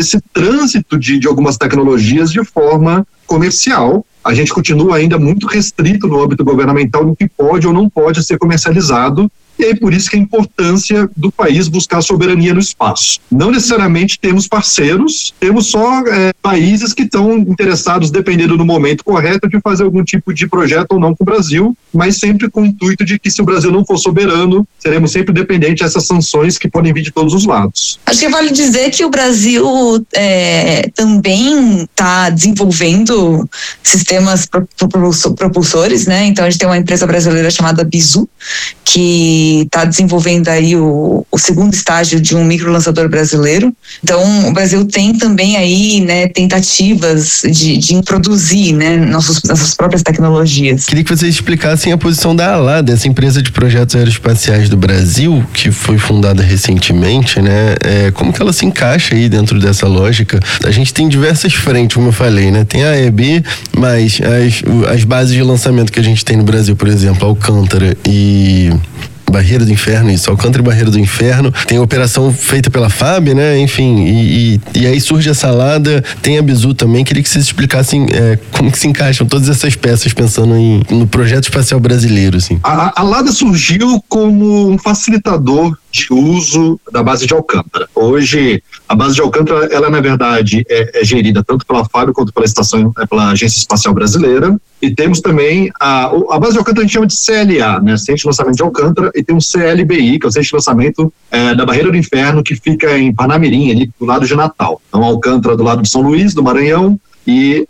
esse trânsito de, de algumas tecnologias de forma comercial. A gente continua ainda muito restrito no âmbito governamental no que pode ou não pode ser comercializado. E aí por isso que a importância do país buscar soberania no espaço. Não necessariamente temos parceiros, temos só é, países que estão interessados, dependendo do momento correto, de fazer algum tipo de projeto ou não com o Brasil, mas sempre com o intuito de que se o Brasil não for soberano, seremos sempre dependentes dessas sanções que podem vir de todos os lados. Acho que vale dizer que o Brasil é, também está desenvolvendo sistemas propulsores, né? Então a gente tem uma empresa brasileira chamada Bizu, que está desenvolvendo aí o, o segundo estágio de um microlançador brasileiro. Então, o Brasil tem também aí, né, tentativas de, de produzir, né, nossos, nossas próprias tecnologias. Queria que vocês explicassem a posição da ALADA, essa empresa de projetos aeroespaciais do Brasil, que foi fundada recentemente, né? É, como que ela se encaixa aí dentro dessa lógica? A gente tem diversas frentes, como eu falei, né? Tem a A E B, mas as, as bases de lançamento que a gente tem no Brasil, por exemplo, Alcântara e Barreira do Inferno, isso, Alcântara e Barreira do Inferno, tem a operação feita pela F A B, né, enfim, e, e, e aí surge essa ALADA, tem a Bizu também. Queria que vocês explicassem é, como que se encaixam todas essas peças pensando em, no projeto espacial brasileiro, assim. A, a ALADA surgiu como um facilitador de uso da base de Alcântara. Hoje, a base de Alcântara, ela na verdade é, é gerida tanto pela F A B quanto pela estação, é, pela Agência Espacial Brasileira, e temos também a, a base de Alcântara a gente chama de C L A, né, Centro de Lançamento de Alcântara, e tem um C L B I, que é o Centro de Lançamento é, da Barreira do Inferno, que fica em Parnamirim, ali do lado de Natal. Então, Alcântara do lado de São Luís, do Maranhão, e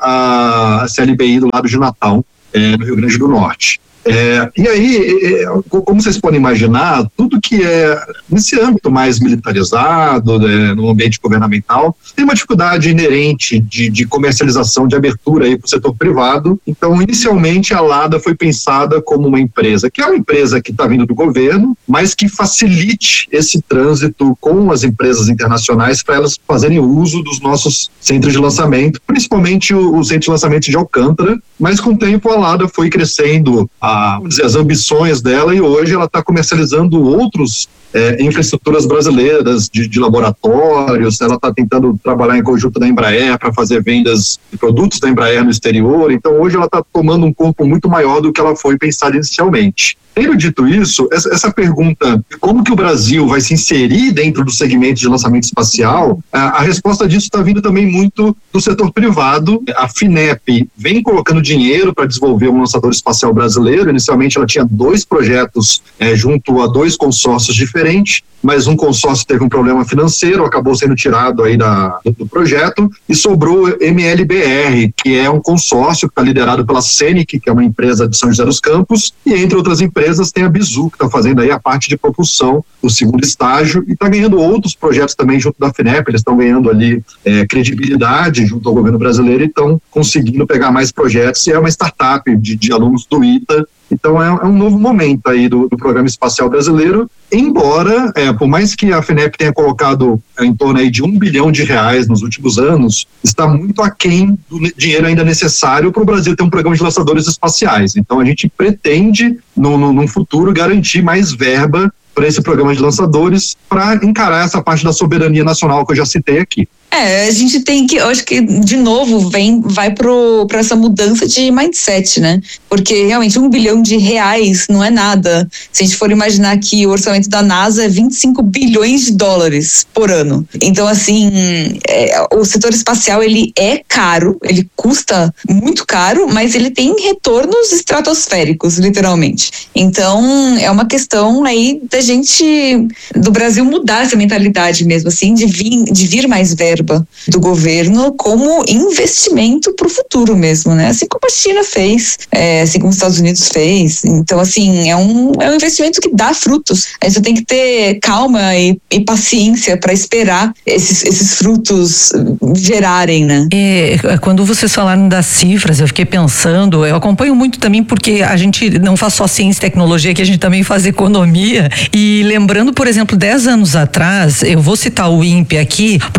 a C L B I do lado de Natal, é, no Rio Grande do Norte. É, e aí, é, como vocês podem imaginar, tudo que é nesse âmbito mais militarizado, né, no ambiente governamental, tem uma dificuldade inerente de, de comercialização, de abertura para o setor privado. Então, inicialmente, a ALADA foi pensada como uma empresa, que é uma empresa que está vindo do governo, mas que facilite esse trânsito com as empresas internacionais para elas fazerem uso dos nossos centros de lançamento, principalmente o, o centro de lançamento de Alcântara, mas com o tempo a ALADA foi crescendo a vamos dizer, as ambições dela, e hoje ela está comercializando outros é, infraestruturas brasileiras de, de laboratórios. Ela está tentando trabalhar em conjunto da Embraer para fazer vendas de produtos da Embraer no exterior. Então hoje ela está tomando um corpo muito maior do que ela foi pensada inicialmente. Tendo dito isso, essa, essa pergunta, como que o Brasil vai se inserir dentro do segmento de lançamento espacial, a, a resposta disso está vindo também muito do setor privado. A FINEP vem colocando dinheiro para desenvolver um lançador espacial brasileiro. Inicialmente ela tinha dois projetos é, junto a dois consórcios diferentes, mas um consórcio teve um problema financeiro, acabou sendo tirado aí da, do, do projeto, e sobrou o M L B R, que é um consórcio que está liderado pela Senic, que é uma empresa de São José dos Campos, e entre outras empresas tem a Bizu, que está fazendo aí a parte de propulsão do segundo estágio, e está ganhando outros projetos também junto da FINEP. Eles estão ganhando ali é, credibilidade junto ao governo brasileiro e estão conseguindo pegar mais projetos, e é uma startup de, de alunos do ITA. Então é, é um novo momento aí do, do Programa Espacial Brasileiro, embora, é, por mais que a FINEP tenha colocado é, em torno aí de um bilhão de reais nos últimos anos, está muito aquém do dinheiro ainda necessário para o Brasil ter um programa de lançadores espaciais. Então a gente pretende, no, no, no futuro, garantir mais verba para esse programa de lançadores, para encarar essa parte da soberania nacional que eu já citei aqui. É, a gente tem que, eu acho que de novo vem, vai para essa mudança de mindset, né? Porque realmente um bilhão de reais não é nada. Se a gente for imaginar que o orçamento da NASA é vinte e cinco bilhões de dólares por ano. Então, assim, é, o setor espacial, ele é caro, ele custa muito caro, mas ele tem retornos estratosféricos, literalmente. Então, é uma questão aí da gente, do Brasil mudar essa mentalidade mesmo, assim, de vir, de vir mais verba do governo como investimento para o futuro mesmo, né? Assim como a China fez, é, assim como os Estados Unidos fez. Então, assim, é um, é um investimento que dá frutos. A gente tem que ter calma e, e paciência para esperar esses, esses frutos gerarem, né? É, quando vocês falaram das cifras, eu fiquei pensando, eu acompanho muito também porque a gente não faz só ciência e tecnologia, que a gente também faz economia. E lembrando, por exemplo, dez anos atrás, eu vou citar o INPE aqui, porque eles tinham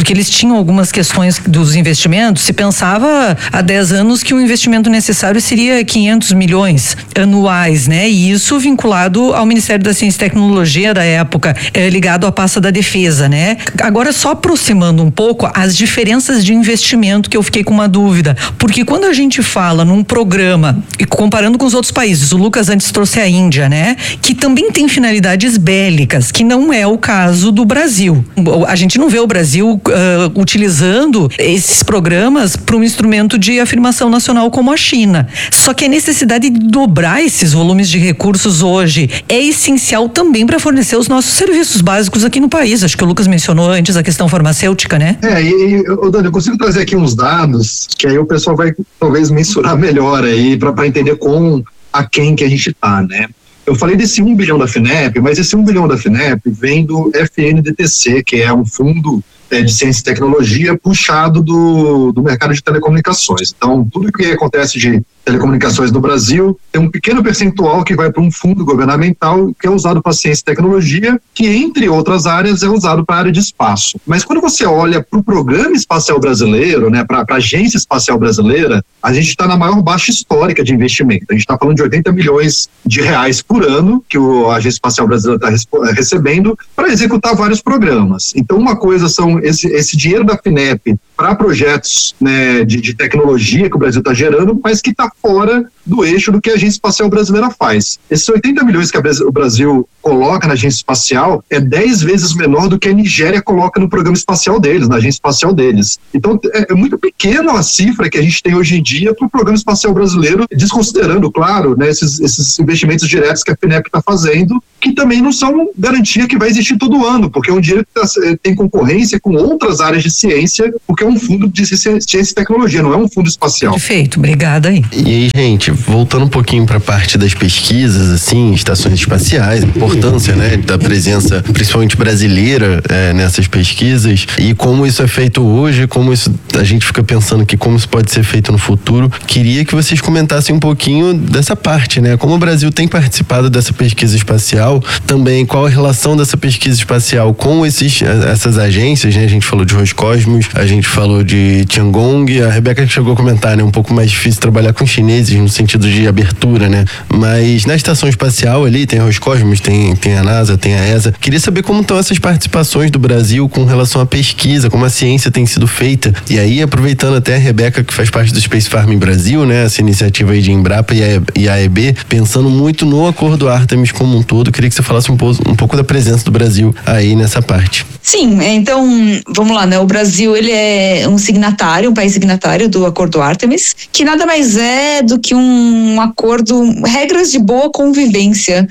tinham algumas questões dos investimentos. Se pensava há dez anos que o investimento necessário seria quinhentos milhões anuais, né? E isso vinculado ao Ministério da Ciência e Tecnologia da época, é, ligado à pasta da defesa, né? Agora, só aproximando um pouco as diferenças de investimento, que eu fiquei com uma dúvida, porque quando a gente fala num programa, e comparando com os outros países, o Lucas antes trouxe a Índia, né? Que também tem finalidades bélicas, que não é o caso do Brasil. A gente não vê o Brasil uh, utilizando esses programas para um instrumento de afirmação nacional como a China. Só que a necessidade de dobrar esses volumes de recursos hoje é essencial também para fornecer os nossos serviços básicos aqui no país. Acho que o Lucas mencionou antes a questão farmacêutica, né? É, e, e Dani, eu consigo trazer aqui uns dados que aí o pessoal vai talvez mensurar melhor aí para entender com a quem que a gente tá, né? Eu falei desse um bilhão da FINEP, mas esse um bilhão da FINEP vem do F N D T C, que é um fundo é, de ciência e tecnologia puxado do, do mercado de telecomunicações. Então, tudo que acontece de telecomunicações no Brasil tem um pequeno percentual que vai para um fundo governamental que é usado para ciência e tecnologia, que entre outras áreas é usado para a área de espaço. Mas quando você olha para o Programa Espacial Brasileiro, né, para a Agência Espacial Brasileira, a gente está na maior baixa histórica de investimento. A gente está falando de oitenta milhões de reais por ano que o, a Agência Espacial Brasileira está recebendo para executar vários programas. Então, uma coisa são esse, esse dinheiro da FINEP para projetos, né, de, de tecnologia que o Brasil está gerando, mas que está fora do eixo do que a Agência Espacial Brasileira faz. Esses oitenta milhões que a, o Brasil coloca na Agência Espacial é dez vezes menor do que a Nigéria coloca no programa espacial deles, na Agência Espacial deles. Então, é, é muito pequena a cifra que a gente tem hoje em dia para o Programa Espacial Brasileiro, desconsiderando, claro, né, esses, esses investimentos diretos que a FINEP está fazendo, que também não são garantia que vai existir todo ano, porque é um dinheiro que tá, tem concorrência com outras áreas de ciência, porque é um fundo de ciência e tecnologia, não é um fundo espacial. Perfeito, obrigada aí. E aí, gente, voltando um pouquinho para a parte das pesquisas, assim, estações espaciais, a importância, né, da presença principalmente brasileira é, nessas pesquisas e como isso é feito hoje, como isso, a gente fica pensando que como isso pode ser feito no futuro. Queria que vocês comentassem um pouquinho dessa parte, né, como o Brasil tem participado dessa pesquisa espacial, também qual a relação dessa pesquisa espacial com esses, essas agências, né, a gente falou de Roscosmos, a gente falou de Tiangong, a Rebeca chegou a comentar, né, um pouco mais difícil trabalhar com chineses no sentido de abertura, né, mas na estação espacial ali tem a Roscosmos, tem, tem a NASA, tem a E S A. Queria saber como estão essas participações do Brasil com relação à pesquisa, como a ciência tem sido feita. E aí, aproveitando até a Rebeca, que faz parte do Space Farm Brasil, né, essa iniciativa aí de Embrapa e a E B, pensando muito no acordo Artemis como um todo, queria que você falasse um pouco, um pouco da presença do Brasil aí nessa parte. Sim, então, vamos lá, né? O Brasil, ele é um signatário, um país signatário do Acordo Artemis, que nada mais é do que um acordo, regras de boa convivência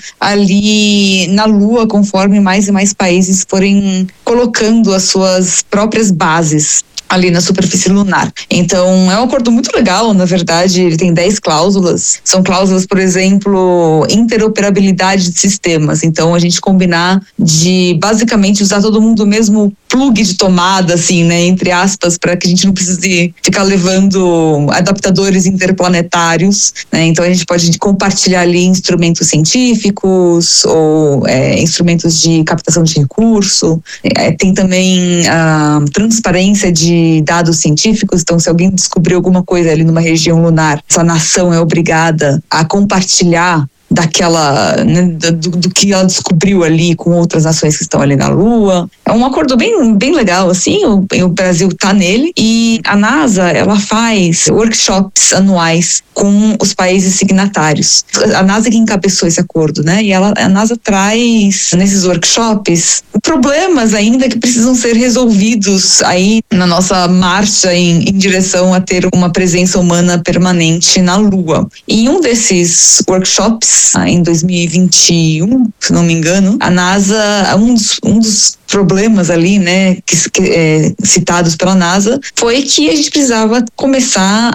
ali na Lua, conforme mais e mais países forem colocando as suas próprias bases ali na superfície lunar. Então, é um acordo muito legal, na verdade, ele tem dez cláusulas. São cláusulas, por exemplo, interoperabilidade de sistemas. Então, a gente combinar de, basicamente, usar todo mundo o mesmo plug de tomada, assim, né, entre aspas, para que a gente não precise ficar levando adaptadores interplanetários, né? Então, a gente pode compartilhar ali instrumentos científicos ou é, instrumentos de captação de recurso. É, tem também a transparência de dados científicos, então se alguém descobrir alguma coisa ali numa região lunar, essa nação é obrigada a compartilhar daquela, né, do, do que ela descobriu ali com outras nações que estão ali na Lua. É um acordo bem, bem legal, assim, o, o Brasil tá nele, e a NASA, ela faz workshops anuais com os países signatários. A NASA que encabeçou esse acordo, né, e ela, a NASA traz nesses workshops problemas ainda que precisam ser resolvidos aí na nossa marcha em, em direção a ter uma presença humana permanente na Lua. E em um desses workshops, em dois mil e vinte e um, se não me engano, a NASA, um dos, um dos problemas ali, né, que, que, é, citados pela NASA, foi que a gente precisava começar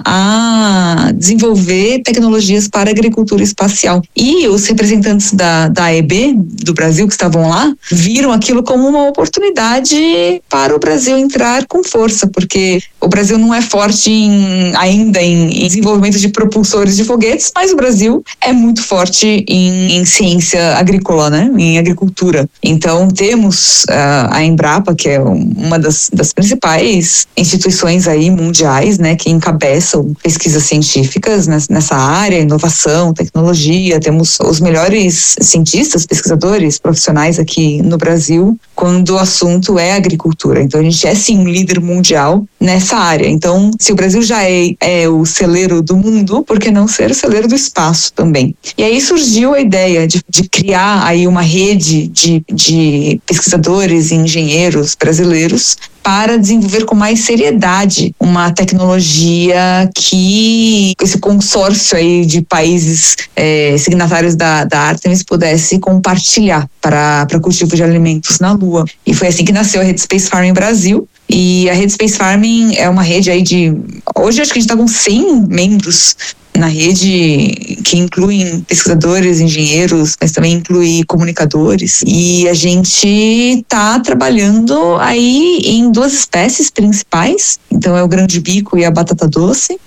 a desenvolver tecnologias para a agricultura espacial. E os representantes da, da A E B, do Brasil, que estavam lá, viram aquilo como uma oportunidade para o Brasil entrar com força, porque o Brasil não é forte em, ainda em, em desenvolvimento de propulsores de foguetes, mas o Brasil é muito forte forte em, em ciência agrícola, né? Em agricultura. Então temos uh, a Embrapa, que é uma das, das principais instituições aí mundiais, né? Que encabeçam pesquisas científicas nessa área, inovação, tecnologia. Temos os melhores cientistas, pesquisadores, profissionais aqui no Brasil, quando o assunto é agricultura. Então a gente é sim um líder mundial nessa área. Então, se o Brasil já é, é o celeiro do mundo, por que não ser o celeiro do espaço também? E aí surgiu a ideia de, de criar aí uma rede de, de pesquisadores e engenheiros brasileiros para desenvolver com mais seriedade uma tecnologia que esse consórcio aí de países é, signatários da, da Artemis pudesse compartilhar para cultivo de alimentos na Lua. E foi assim que nasceu a Rede Space Farming Brasil. E a Rede Space Farming é uma rede aí de... Hoje acho que a gente está com cem membros na rede, que incluem pesquisadores, engenheiros, mas também inclui comunicadores. E a gente está trabalhando aí em duas espécies principais. Então é o grande bico e a batata doce.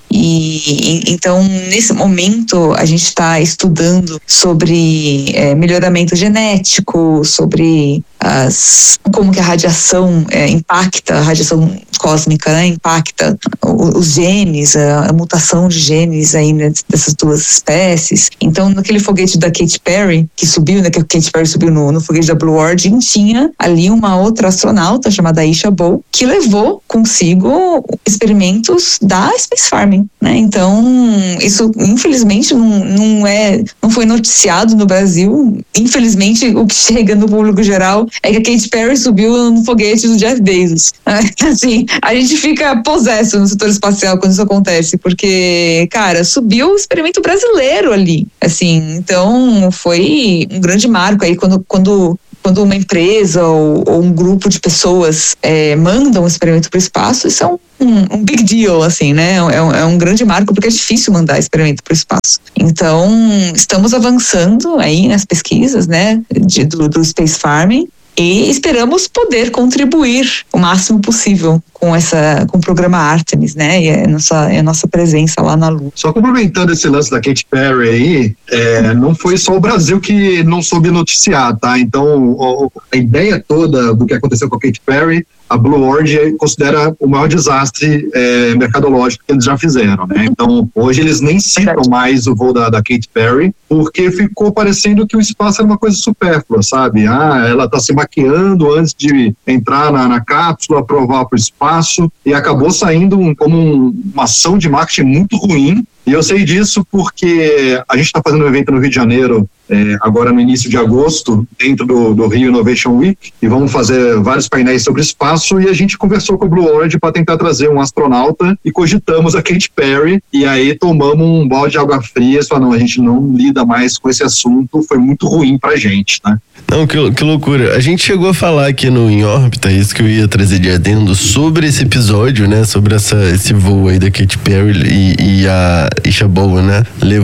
E então nesse momento a gente está estudando sobre é, melhoramento genético, sobre as, como que a radiação é, impacta, a radiação cósmica, né, impacta os, os genes, a, a mutação de genes aí, né, dessas duas espécies. Então naquele foguete da Katy Perry, que subiu, né, que a Katy Perry subiu no, no foguete da Blue Origin, tinha ali uma outra astronauta chamada Aisha Bow, que levou consigo experimentos da Space Farming. Né? Então, isso infelizmente não, não, é, não foi noticiado no Brasil. Infelizmente, o que chega no público geral é que a Katy Perry subiu no foguete do Jeff Bezos. Assim, a gente fica possesso no setor espacial quando isso acontece, porque, cara, subiu o experimento brasileiro ali. Assim, então, foi um grande marco aí quando... quando Quando uma empresa ou, ou um grupo de pessoas é, mandam um experimento para o espaço, isso é um, um, um big deal, assim, né? É um, é um grande marco, porque é difícil mandar experimento para o espaço. Então, estamos avançando aí nas pesquisas, né, de, do, do Space Farming, e esperamos poder contribuir o máximo possível com essa, com o programa Artemis, né? E a nossa, a nossa presença lá na Lua. Só complementando esse lance da Katy Perry aí, é, não foi só o Brasil que não soube noticiar, tá? Então, a ideia toda do que aconteceu com a Katy Perry, a Blue Origin considera o maior desastre é, mercadológico que eles já fizeram, né? Então, hoje eles nem citam mais o voo da, da Katy Perry, porque ficou parecendo que o espaço era uma coisa supérflua, sabe? Ah, ela está se maquiando antes de entrar na, na cápsula, provar para o espaço, e acabou saindo um, como um, uma ação de marketing muito ruim. E eu sei disso porque a gente está fazendo um evento no Rio de Janeiro, é, agora no início de agosto, dentro do, do Rio Innovation Week, e vamos fazer vários painéis sobre espaço, e a gente conversou com o Blue Origin para tentar trazer um astronauta, e cogitamos a Katy Perry, e aí tomamos um balde de água fria e falamos, não, a gente não lida mais com esse assunto, foi muito ruim pra gente, né? Não, que, que loucura. A gente chegou a falar aqui no Em Órbita, isso que eu ia trazer de adendo, sobre esse episódio, né? Sobre essa, esse voo aí da Katy Perry e, e a Aisha Bow, né?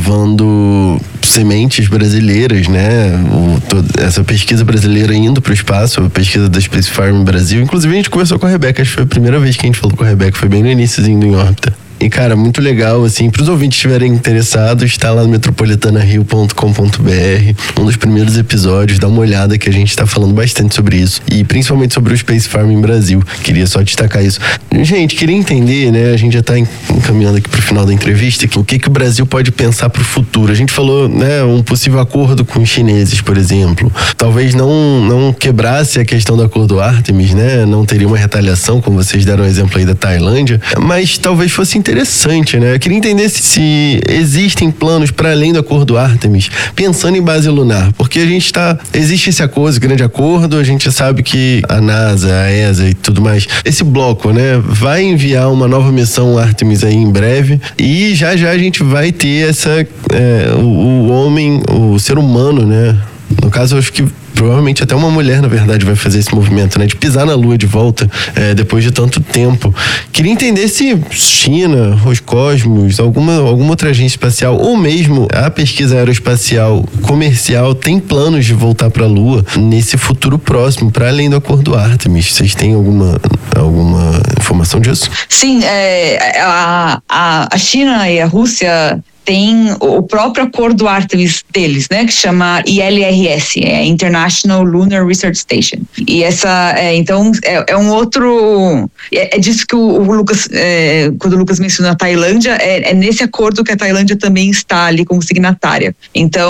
Levando sementes brasileiras, né? O, toda, essa pesquisa brasileira indo para o espaço, a pesquisa da Space Farm Brasil. Inclusive a gente conversou com a Rebeca, acho que foi a primeira vez que a gente falou com a Rebeca, foi bem no iníciozinho do Em Órbita. E, cara, muito legal, assim, para os ouvintes estiverem interessados, está lá no metropolitana rio ponto com ponto b r, um dos primeiros episódios, dá uma olhada que a gente está falando bastante sobre isso, e principalmente sobre o Space Farming Brasil. Queria só destacar isso. Gente, queria entender, né, a gente já está encaminhando aqui para o final da entrevista, o que que o Brasil pode pensar para o futuro. A gente falou, né, um possível acordo com os chineses, por exemplo. Talvez não, não quebrasse a questão do acordo Artemis, né, não teria uma retaliação, como vocês deram o exemplo aí da Tailândia, mas talvez fosse interessante, né? Eu queria entender se, se existem planos para além do acordo Artemis, pensando em base lunar, porque a gente está, existe esse acordo, esse grande acordo, a gente sabe que a NASA, a E S A e tudo mais, esse bloco, né, vai enviar uma nova missão Artemis aí em breve, e já já a gente vai ter essa, é, o, o homem, o ser humano, né? No caso, eu acho que provavelmente até uma mulher, na verdade, vai fazer esse movimento, né? De pisar na Lua de volta, é, depois de tanto tempo. Queria entender se China, Roscosmos, alguma, alguma outra agência espacial, ou mesmo a pesquisa aeroespacial comercial tem planos de voltar para a Lua nesse futuro próximo, para além do acordo Artemis. Vocês têm alguma, alguma informação disso? Sim, é, a, a, a China e a Rússia tem o próprio acordo Artemis deles, né, que chama I L R S, é International Lunar Research Station. E essa, é, então, é, é um outro, é, é disso que o, o Lucas, é, quando o Lucas mencionou a Tailândia, é, é nesse acordo que a Tailândia também está ali como signatária. Então,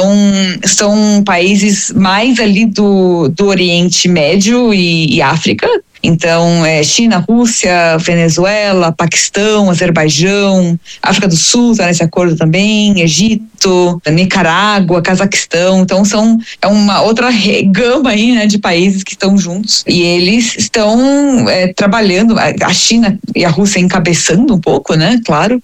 são países mais ali do, do Oriente Médio e, e África. Então, é China, Rússia, Venezuela, Paquistão, Azerbaijão, África do Sul está nesse acordo também, Egito, Nicarágua, Cazaquistão. Então, são, é uma outra gama aí, né, de países que estão juntos. E eles estão é, trabalhando, a China e a Rússia encabeçando um pouco, né, claro,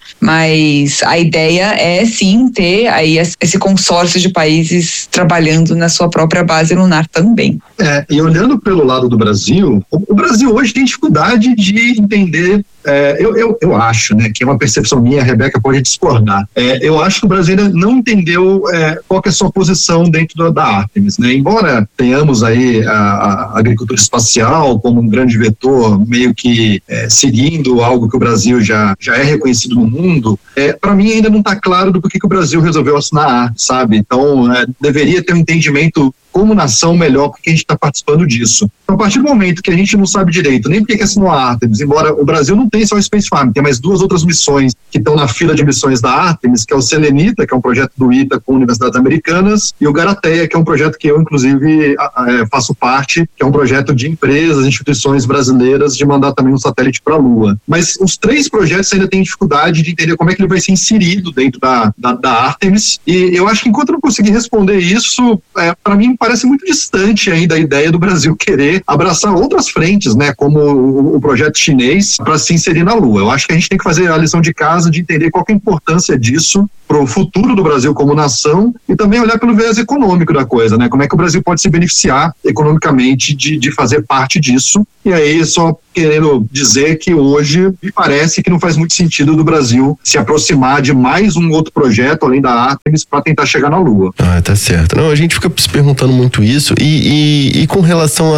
mas a ideia é sim ter aí esse consórcio de países trabalhando na sua própria base lunar também. É, e olhando pelo lado do Brasil, o Brasil O Brasil hoje tem dificuldade de entender, é, eu, eu, eu acho, né, que é uma percepção minha, a Rebeca pode discordar. É, eu acho que o Brasil ainda não entendeu é, qual que é a sua posição dentro da, da Artemis, né? Embora tenhamos aí a, a agricultura espacial como um grande vetor, meio que é, seguindo algo que o Brasil já, já é reconhecido no mundo, é, para mim ainda não está claro do porquê que o Brasil resolveu assinar a Artemis, sabe? Então, é, deveria ter um entendimento como nação melhor, porque a gente está participando disso. Então, a partir do momento que a gente não sabe direito nem porque que assinou a Artemis, embora o Brasil não tenha só o Space Farm, tem mais duas outras missões que estão na fila de missões da Artemis, que é o Selenita, que é um projeto do I T A com universidades americanas, e o Garateia, que é um projeto que eu, inclusive, é, faço parte, que é um projeto de empresas, instituições brasileiras de mandar também um satélite para a Lua. Mas os três projetos ainda têm dificuldade de entender como é que ele vai ser inserido dentro da, da, da Artemis, e eu acho que enquanto eu não conseguir responder isso, é, para mim parece muito distante ainda a ideia do Brasil querer abraçar outras frentes, né, como o, o projeto chinês, para se inserir na Lua. Eu acho que a gente tem que fazer a lição de casa de entender qual que é a importância disso para o futuro do Brasil como nação e também olhar pelo viés econômico da coisa, né, como é que o Brasil pode se beneficiar economicamente de, de fazer parte disso. E aí, só querendo dizer que hoje me parece que não faz muito sentido do Brasil se aproximar de mais um outro projeto além da Artemis para tentar chegar na Lua. Ah, tá certo. Não, a gente fica se perguntando muito isso e, e, e com relação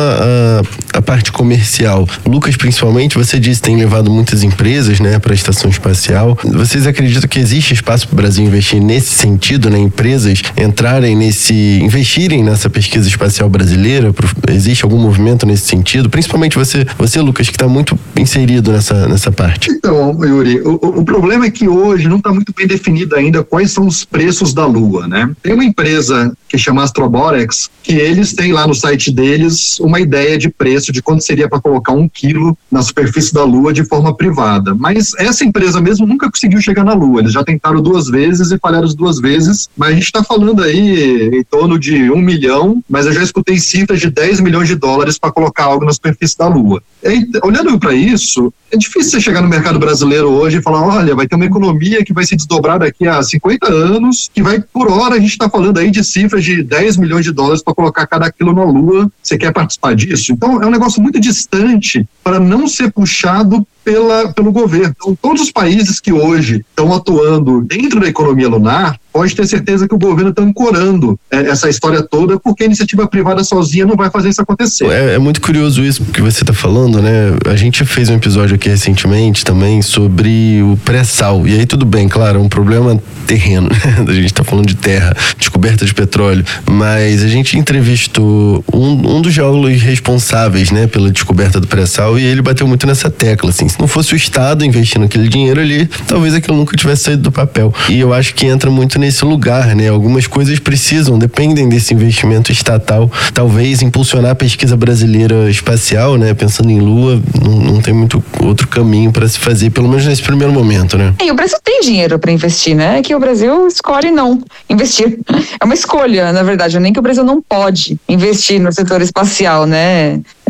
à parte comercial, Lucas, principalmente, você disse que tem levado muitas empresas, né, para a estação espacial. Vocês acreditam que existe espaço para o Brasil investir nesse sentido, né, empresas entrarem nesse, investirem nessa pesquisa espacial brasileira? Existe algum movimento nesse sentido? Principalmente você, você Lucas, que está muito inserido nessa, nessa parte. Então, Yuri, o, o problema é que hoje não está muito bem definido ainda quais são os preços da Lua, né? Tem uma empresa que chama Astroborex, que eles têm lá no site deles uma ideia de preço de quanto seria para colocar um quilo na superfície da Lua de forma privada. Mas essa empresa mesmo nunca conseguiu chegar na Lua. Eles já tentaram duas vezes e falharam as duas vezes, mas a gente está falando aí em torno de um milhão, mas eu já escutei cifras de dez milhões de dólares para colocar algo na superfície da Lua. E, olhando para isso, é difícil você chegar no mercado brasileiro hoje e falar, olha, vai ter uma economia que vai se desdobrar daqui a cinquenta anos, que vai, por hora, a gente está falando aí de cifras de dez milhões de dólares para colocar cada quilo na Lua. Você quer participar disso? Então, é um negócio muito distante para não ser puxado pela, pelo governo. Então, todos os países que hoje estão atuando dentro da economia lunar, pode ter certeza que o governo está ancorando é, essa história toda, porque a iniciativa privada sozinha não vai fazer isso acontecer. É, é muito curioso isso que você está falando, né? A gente fez um episódio aqui recentemente também sobre o pré-sal. E aí tudo bem, claro, é um problema terreno, né? A gente está falando de terra, descoberta de petróleo, mas a gente entrevistou um, um dos geólogos responsáveis, né, pela descoberta do pré-sal, e ele bateu muito nessa tecla, assim, se não fosse o Estado investindo aquele dinheiro ali, talvez aquilo nunca tivesse saído do papel. E eu acho que entra muito nesse lugar, né? Algumas coisas precisam, dependem desse investimento estatal, talvez impulsionar a pesquisa brasileira espacial, né? Pensando em Lua, não, não tem muito outro caminho para se fazer, pelo menos nesse primeiro momento, né? E o Brasil tem dinheiro para investir, né? É que o Brasil escolhe não investir. É uma escolha, na verdade, nem que o Brasil não pode investir no setor espacial, né?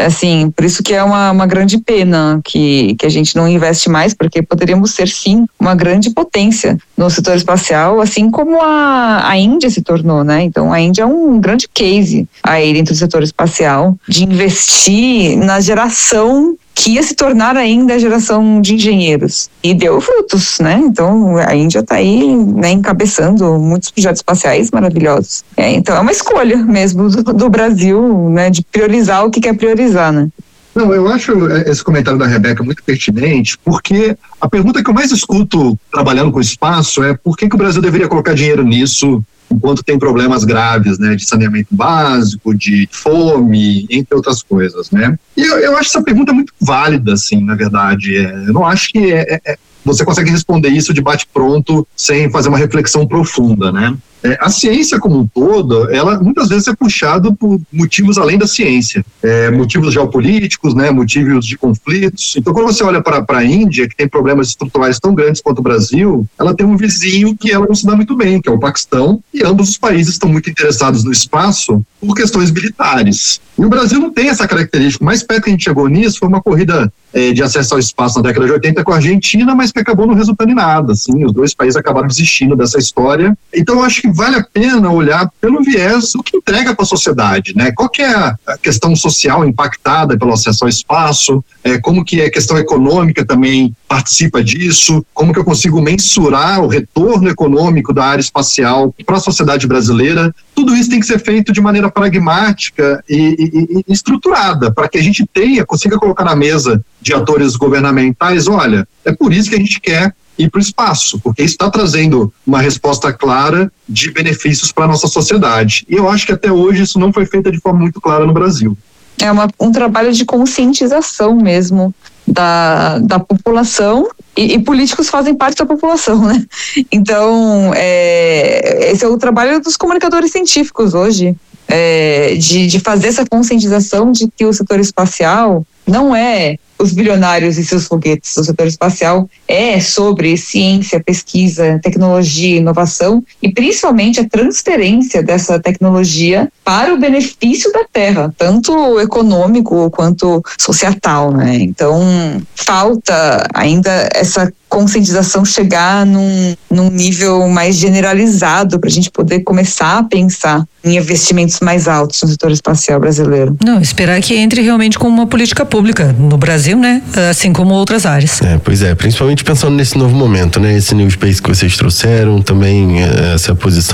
Assim, por isso que é uma, uma grande pena que, que a gente não investe mais, porque poderíamos ser, sim, uma grande potência no setor espacial, assim como a, a Índia se tornou, né? Então, a Índia é um grande case aí dentro do setor espacial, de investir na geração que ia se tornar ainda a geração de engenheiros. E deu frutos, né? Então, a Índia está aí, né, encabeçando muitos projetos espaciais maravilhosos. É, então, é uma escolha mesmo do, do Brasil, né, de priorizar o que quer priorizar, né? Não, eu acho esse comentário da Rebeca muito pertinente, porque a pergunta que eu mais escuto trabalhando com espaço é por que, que o Brasil deveria colocar dinheiro nisso enquanto tem problemas graves, né, de saneamento básico, de fome, entre outras coisas, né? E eu, eu acho essa pergunta muito válida, assim, na verdade. É, eu não acho que é, é, você consegue responder isso de bate-pronto sem fazer uma reflexão profunda, né? É, a ciência como um todo, ela muitas vezes é puxada por motivos além da ciência, é, motivos geopolíticos, né, motivos de conflitos. Então, quando você olha para a Índia, que tem problemas estruturais tão grandes quanto o Brasil, ela tem um vizinho que ela não se dá muito bem, que é o Paquistão, e ambos os países estão muito interessados no espaço por questões militares. E o Brasil não tem essa característica. O mais perto que a gente chegou nisso foi uma corrida é, de acesso ao espaço na década de oitenta com a Argentina, mas que acabou não resultando em nada. Assim, os dois países acabaram desistindo dessa história. Então, eu acho que vale a pena olhar pelo viés o que entrega para a sociedade, né? Qual que é a questão social impactada pelo acesso ao espaço, é, como que a questão econômica também participa disso, como que eu consigo mensurar o retorno econômico da área espacial para a sociedade brasileira. Tudo isso tem que ser feito de maneira pragmática e, e, e estruturada, para que a gente tenha, consiga colocar na mesa de atores governamentais, olha, é por isso que a gente quer ir para o espaço, porque isso está trazendo uma resposta clara de benefícios para a nossa sociedade. E eu acho que até hoje isso não foi feito de forma muito clara no Brasil. É uma, um trabalho de conscientização mesmo da, da população, e, e políticos fazem parte da população, né? Então, é, esse é o trabalho dos comunicadores científicos hoje, é, de, de fazer essa conscientização de que o setor espacial não é os bilionários e seus foguetes. O setor espacial é sobre ciência, pesquisa, tecnologia, inovação e principalmente a transferência dessa tecnologia para o benefício da Terra, tanto econômico quanto societal, né? Então, falta ainda essa conscientização chegar num, num nível mais generalizado para a gente poder começar a pensar em investimentos mais altos no setor espacial brasileiro. Não, esperar que entre realmente como uma política pública no Brasil, né? Assim como outras áreas. É, pois é, principalmente pensando nesse novo momento, né? Esse New Space que vocês trouxeram, também essa posição